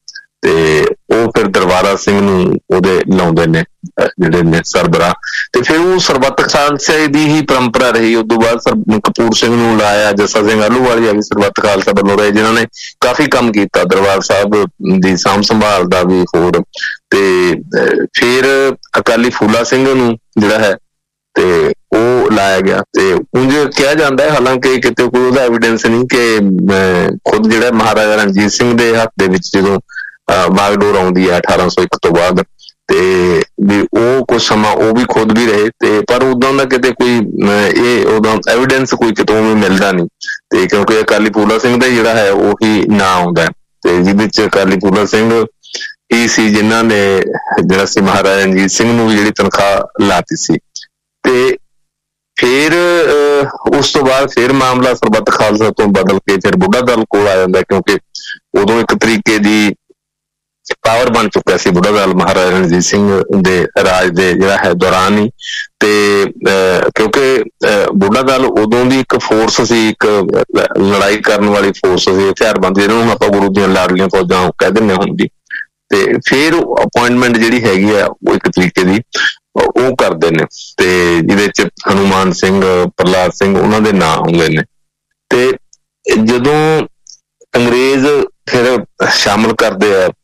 ਤੇ ਉਹ ਫਿਰ ਦਰਬਾਰਾ ਸਿੰਘ ਨੂੰ ਉਹਦੇ ਲਾਉਂਦੇ ਨੇ ਜਿਹੜੇ ਨੇ ਸਰਬਰਾਹ। ਤੇ ਫਿਰ ਉਹ ਸਰਬੱਤ ਖਾਲਸਾ ਦੀ ਹੀ ਪਰੰਪਰਾ ਰਹੀ। ਉਦੋਂ ਬਾਅਦ ਕਪੂਰ ਸਿੰਘ ਨੂੰ ਲਾਇਆ, ਜੱਸਾ ਸਿੰਘ ਆਹਲੂਵਾਲੀਆ ਵੀ ਸਰਬੱਤ ਖਾਲਸਾ ਵੱਲੋਂ ਰਹੇ, ਜਿਨ੍ਹਾਂ ਨੇ ਕਾਫੀ ਕੰਮ ਕੀਤਾ ਦਰਬਾਰ ਸਾਹਿਬ ਦੀ ਸਾਂਭ ਸੰਭਾਲ ਦਾ ਵੀ ਹੋਰ। ਤੇ ਫਿਰ ਅਕਾਲੀ ਫੂਲਾ ਸਿੰਘ ਨੂੰ ਜਿਹੜਾ ਹੈ ਤੇ ਉਹ ਲਾਇਆ ਗਿਆ। ਤੇ ਉਂਝ ਕਿਹਾ ਜਾਂਦਾ ਹੈ, ਹਾਲਾਂਕਿ ਕਿਤੇ ਕੋਈ ਉਹਦਾ ਐਵੀਡੈਂਸ ਨਹੀਂ, ਕਿ ਖੁਦ ਜਿਹੜਾ ਮਹਾਰਾਜਾ ਰਣਜੀਤ ਸਿੰਘ ਦੇ ਹੱਥ ਦੇ ਵਿੱਚ ਜਦੋਂ ਬਾਗਡੋਰ ਆਉਂਦੀ ਹੈ 1801 ਤੋਂ ਬਾਅਦ, ਤੇ ਵੀ ਉਹ ਕੁਝ ਸਮਾਂ ਉਹ ਵੀ ਖੁਦ ਵੀ ਰਹੇ। ਤੇ ਪਰ ਉਦੋਂ ਦਾ ਕਿਤੇ ਕੋਈ ਇਹ ਉਦੋਂ ਐਵੀਡੈਂਸ ਕੋਈ ਕਿਤੋਂ ਵੀ ਮਿਲਦਾ ਨਹੀਂ। ਤੇ ਕਿਉਂਕਿ ਅਕਾਲੀ ਫੂਲਾ ਸਿੰਘ ਦਾ ਜਿਹੜਾ ਹੈ ਉਹੀ ਨਾਂ ਆਉਂਦਾ, ਤੇ ਜਿਹਦੇ ਚ ਅਕਾਲੀ ਫੂਲਾ ਸਿੰਘ ਹੀ ਸੀ ਜਿਨ੍ਹਾਂ ਨੇ ਜਿਹੜਾ ਸੀ ਮਹਾਰਾਜਾ ਰਣਜੀਤ ਸਿੰਘ ਨੂੰ ਵੀ ਜਿਹੜੀ ਤਨਖਾਹ ਲਾਤੀ ਸੀ। ਤੇ ਫਿਰ ਉਸ ਤੋਂ ਬਾਅਦ ਫਿਰ ਮਾਮਲਾ ਸਰਬੱਤ ਖਾਲਸਾ ਤੋਂ ਬਦਲ ਕੇ ਫਿਰ ਬੁੱਢਾ ਦਲ ਕੋਲ ਆ ਜਾਂਦਾ, ਕਿਉਂਕਿ ਉਦੋਂ ਇੱਕ ਤਰੀਕੇ ਦੀ ਪਾਵਰ ਬਣ ਚੁੱਕਿਆ ਸੀ ਬੁੱਢਾ ਦਲ ਮਹਾਰਾਜਾ ਰਣਜੀਤ ਸਿੰਘ ਦੇ ਰਾਜ ਦੇ ਜਿਹੜਾ ਹੈ ਦੌਰਾਨ ਹੀ। ਤੇ ਕਿਉਂਕਿ ਬੁੱਢਾ ਦਲ ਉਦੋਂ ਦੀ ਇੱਕ ਫੋਰਸ ਸੀ, ਇੱਕ ਲੜਾਈ ਕਰਨ ਵਾਲੀ ਫੋਰਸ ਸੀ, ਹਥਿਆਰਬੰਦ, ਜਿਹਨੂੰ ਆਪਾਂ ਗੁਰੂ ਦੀਆਂ ਲਾਡਲੀਆਂ ਫੌਜਾਂ ਕਹਿ ਦਿੰਦੇ ਹੁਣ ਦੀ। ਤੇ ਫਿਰ ਅਪੁਆਇੰਟਮੈਂਟ ਜਿਹੜੀ ਹੈਗੀ ਆ ਉਹ ਇੱਕ ਤਰੀਕੇ ਦੀ ਉਹ ਕਰਦੇ ਨੇ, ਤੇ ਜਿਹਦੇ ਚ ਹਨੂਮਾਨ ਸਿੰਘ, ਪ੍ਰਹਲਾਦ ਸਿੰਘ ਉਹਨਾਂ ਦੇ ਨਾਂ ਆਉਂਦੇ ਨੇ। ਤੇ ਜਦੋਂ ਅੰਗਰੇਜ਼ ਫਿਰ ਸ਼ਾਮਲ ਕਰਦੇ ਆ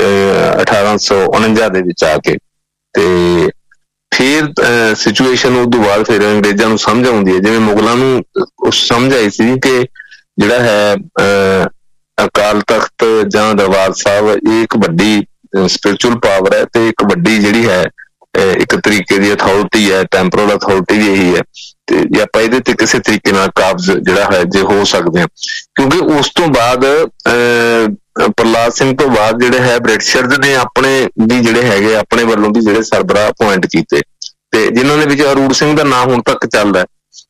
1849 ਦੇ ਵਿੱਚ ਆ ਕੇ, ਤੇ ਫਿਰ ਸਿਚੁਏਸ਼ਨ ਉਦੋਂ ਬਾਅਦ ਫਿਰ ਅੰਗਰੇਜ਼ਾਂ ਨੂੰ ਸਮਝ ਆਉਂਦੀ ਹੈ, ਜਿਵੇਂ ਮੁਗਲਾਂ ਨੂੰ ਸਮਝ ਆਈ ਸੀ ਕਿ ਜਿਹੜਾ ਹੈ ਅਕਾਲ ਤਖਤ ਜਾਂ ਦਰਬਾਰ ਸਾਹਿਬ ਇਹ ਇੱਕ ਵੱਡੀ ਸਪਿਰਿਚੁਅਲ ਪਾਵਰ ਹੈ, ਤੇ ਇੱਕ ਵੱਡੀ ਜਿਹੜੀ ਹੈ ਇੱਕ ਤਰੀਕੇ ਦੀ ਅਥਾਰਟੀ ਹੈ, ਟੈਂਪਰਲ ਅਥਾਰਟੀ ਵੀ ਇਹੀ ਹੈ। ਤੇ ਜੇ ਆਪਾਂ ਇਹਦੇ ਤੇ ਕਿਸੇ ਤਰੀਕੇ ਨਾਲ ਕਾਬਜ਼ ਜਿਹੜਾ ਹੈ ਜੇ ਹੋ ਸਕਦੇ ਹਾਂ, ਕਿਉਂਕਿ ਉਸ ਤੋਂ ਬਾਅਦ ਪ੍ਰਹਲਾਦ ਸਿੰਘ ਤੋਂ ਬਾਅਦ ਜਿਹੜੇ ਹੈ ਬ੍ਰਿਟਿਸ਼ਰਜ਼ ਨੇ ਆਪਣੇ ਵੀ ਜਿਹੜੇ ਹੈਗੇ ਆਪਣੇ ਵੱਲੋਂ ਵੀ ਜਿਹੜੇ ਸਰਬਰਾਹ ਅਪੁਆਇੰਟ ਕੀਤੇ, ਤੇ ਜਿਨ੍ਹਾਂ ਦੇ ਵਿੱਚ ਅਰੂੜ ਸਿੰਘ ਦਾ ਨਾਂ ਹੁਣ ਤੱਕ ਚੱਲਦਾ,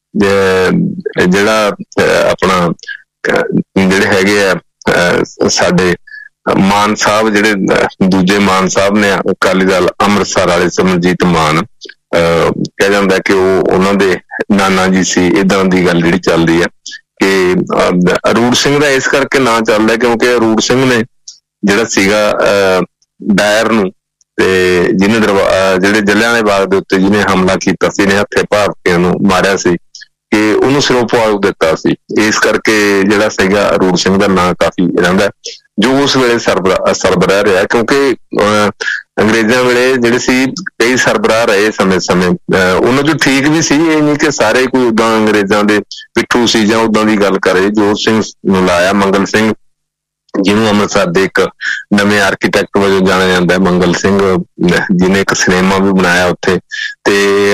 ਜਿਹੜਾ ਆਪਣਾ ਜਿਹੜੇ ਹੈਗੇ ਆ ਸਾਡੇ ਮਾਨ ਸਾਹਿਬ, ਜਿਹੜੇ ਦੂਜੇ ਮਾਨ ਸਾਹਿਬ ਨੇ ਅਕਾਲੀ ਦਲ ਅੰਮ੍ਰਿਤਸਰ ਵਾਲੇ ਸਿਮਰਜੀਤ ਮਾਨ, ਕਿਹਾ ਜਾਂਦਾ ਕਿ ਉਹ ਉਹਨਾਂ ਦੇ ਨਾਨਾ ਜੀ ਸੀ। ਏਦਾਂ ਦੀ ਗੱਲ ਜਿਹੜੀ ਚੱਲਦੀ ਹੈ ਕਿ ਅਰੂੜ ਸਿੰਘ ਦਾ ਇਸ ਕਰਕੇ ਨਾਂ ਚੱਲਦਾ ਕਿਉਂਕਿ ਅਰੂੜ ਸਿੰਘ ਨੇ ਜਿਹੜਾ ਸੀਗਾ ਡਾਇਰ ਨੂੰ, ਤੇ ਜਿਹਨੇ ਜਿਹੜੇ ਜਲਿਆਂਵਾਲੇ ਬਾਗ ਦੇ ਉੱਤੇ ਜਿਹਨੇ ਹਮਲਾ ਕੀਤਾ ਸੀ, ਨੇ ਹੱਥੇ ਭਾਰਤੀਆਂ ਨੂੰ ਮਾਰਿਆ ਸੀ, ਕਿ ਉਹਨੂੰ ਸਿਰੋਂ ਪਵਾ ਦਿੱਤਾ ਸੀ। ਇਸ ਕਰਕੇ ਜਿਹੜਾ ਸੀਗਾ ਅਰੂੜ ਸਿੰਘ ਦਾ ਨਾਂ ਕਾਫੀ ਰਹਿੰਦਾ, ਜੋ ਉਸ ਵੇਲੇ ਸਰਬਰਾਹ ਰਿਹਾ, ਕਿਉਂਕਿ ਅੰਗਰੇਜ਼ਾਂ ਵੇਲੇ ਜਿਹੜੇ ਸੀ ਕਈ ਸਰਬਰਾਹ ਰਹੇ ਸਮੇਂ ਉਹਨਾਂ ਚੋਂ ਠੀਕ ਵੀ ਸੀ। ਇਹ ਨਹੀਂ ਕਿ ਸਾਰੇ ਕੋਈ ਓਦਾਂ ਅੰਗਰੇਜ਼ਾਂ ਦੇ ਪਿੱਠੂ ਸੀ ਜਾਂ ਓਦਾਂ ਦੀ ਗੱਲ ਕਰੇ। ਜੋਤ ਸਿੰਘ ਨੂੰ ਲਾਇਆ, ਮੰਗਲ ਸਿੰਘ ਜਿਹਨੂੰ ਅੰਮ੍ਰਿਤਸਰ ਦੇ ਇੱਕ ਨਵੇਂ ਆਰਕੀਟੈਕਟ ਵਜੋਂ ਜਾਣਿਆ ਜਾਂਦਾ ਹੈ, ਮੰਗਲ ਸਿੰਘ, ਜਿਹਨੇ ਇੱਕ ਸਿਨੇਮਾ ਵੀ ਬਣਾਇਆ ਉੱਥੇ, ਤੇ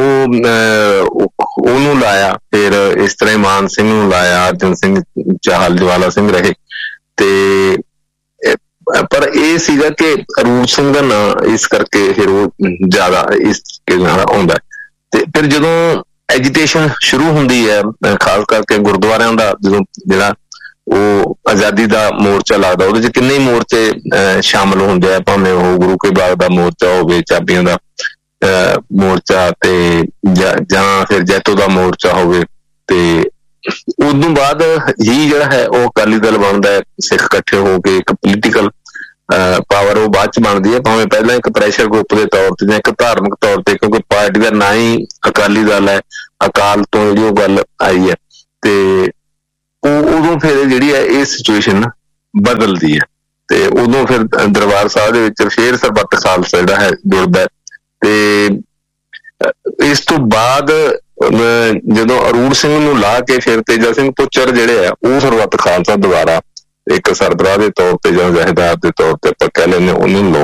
ਉਹਨੂੰ ਲਾਇਆ। ਫਿਰ ਇਸ ਤਰ੍ਹਾਂ ਮਾਨ ਸਿੰਘ ਨੂੰ ਲਾਇਆ, ਅਰਜਨ ਸਿੰਘ ਚਾਹਲ, ਜਵਾਲਾ ਸਿੰਘ ਰਹੇ। ਤੇ ਪਰ ਇਹ ਸੀਗਾ ਕਿ ਅਰੂੜ ਸਿੰਘ ਦਾ ਨਾਂ ਇਸ ਕਰਕੇ ਫਿਰ ਉਹ ਜ਼ਿਆਦਾ ਇਸ ਨਾਲ ਆਉਂਦਾ। ਤੇ ਫਿਰ ਜਦੋਂ ਐਜੀਟੇਸ਼ਨ ਸ਼ੁਰੂ ਹੁੰਦੀ ਹੈ, ਖਾਸ ਕਰਕੇ ਗੁਰਦੁਆਰਿਆਂ ਦਾ, ਜਦੋਂ ਜਿਹੜਾ ਉਹ ਆਜ਼ਾਦੀ ਦਾ ਮੋਰਚਾ ਲੱਗਦਾ, ਉਹਦੇ ਚ ਕਿੰਨੇ ਮੋਰਚੇ ਸ਼ਾਮਲ ਹੁੰਦੇ ਆ, ਭਾਵੇਂ ਉਹ ਗੁਰੂ ਕੇ ਬਾਗ ਦਾ ਮੋਰਚਾ ਹੋਵੇ, ਚਾਬੀਆਂ ਦਾ ਮੋਰਚਾ, ਤੇ ਜਾਂ ਫਿਰ ਜੈਤੋ ਦਾ ਮੋਰਚਾ ਹੋਵੇ। ਤੇ ਉਦੋਂ ਬਾਅਦ ਹੀ ਜਿਹੜਾ ਹੈ ਉਹ ਅਕਾਲੀ ਦਲ ਬਣਦਾ ਹੈ। ਸਿੱਖ ਇਕੱਠੇ ਹੋ ਕੇ ਇੱਕ ਪੋਲੀਟੀਕਲ ਪਾਵਰ ਉਹ ਬਾਅਦ ਚ ਬਣਦੀ ਹੈ, ਭਾਵੇਂ ਪਹਿਲਾਂ ਇੱਕ ਪ੍ਰੈਸ਼ਰ ਗਰੁੱਪ ਦੇ ਤੌਰ ਤੇ ਜਾਂ ਇੱਕ ਧਾਰਮਿਕ ਤੌਰ ਤੇ, ਕਿਉਂਕਿ ਪਾਰਟੀ ਦਾ ਨਾਂ ਹੀ ਅਕਾਲੀ ਦਲ ਹੈ, ਅਕਾਲ ਤੋਂ ਜਿਹੜੀ ਉਹ ਗੱਲ ਆਈ ਹੈ। ਤੇ ਉਦੋਂ ਫਿਰ ਜਿਹੜੀ ਹੈ ਇਹ ਸਿਚੁਏਸ਼ਨ ਬਦਲਦੀ ਹੈ, ਤੇ ਉਦੋਂ ਫਿਰ ਦਰਬਾਰ ਸਾਹਿਬ ਦੇ ਵਿੱਚ ਫਿਰ ਸਰਬੱਤ ਖਾਲਸਾ ਜਿਹੜਾ ਹੈ ਜੁੜਦਾ। ਤੇ ਇਸ ਤੋਂ ਬਾਅਦ ਜਦੋਂ ਅਰੂੜ ਸਿੰਘ ਨੂੰ ਲਾ ਕੇ ਫਿਰ ਤੇਜਾ ਸਿੰਘ ਪੁੱਚਰ ਜਿਹੜੇ ਆ ਉਹ ਸਰਬੱਤ ਖਾਲਸਾ ਦੁਬਾਰਾ ਇੱਕ ਸਰਬਰਾਹ ਦੇ ਤੌਰ ਤੇ ਜਾਂ ਜਥੇਦਾਰ ਦੇ ਤੌਰ ਤੇ ਆਪਾਂ ਕਹਿ ਲੈਂਦੇ ਉਹਨੂੰ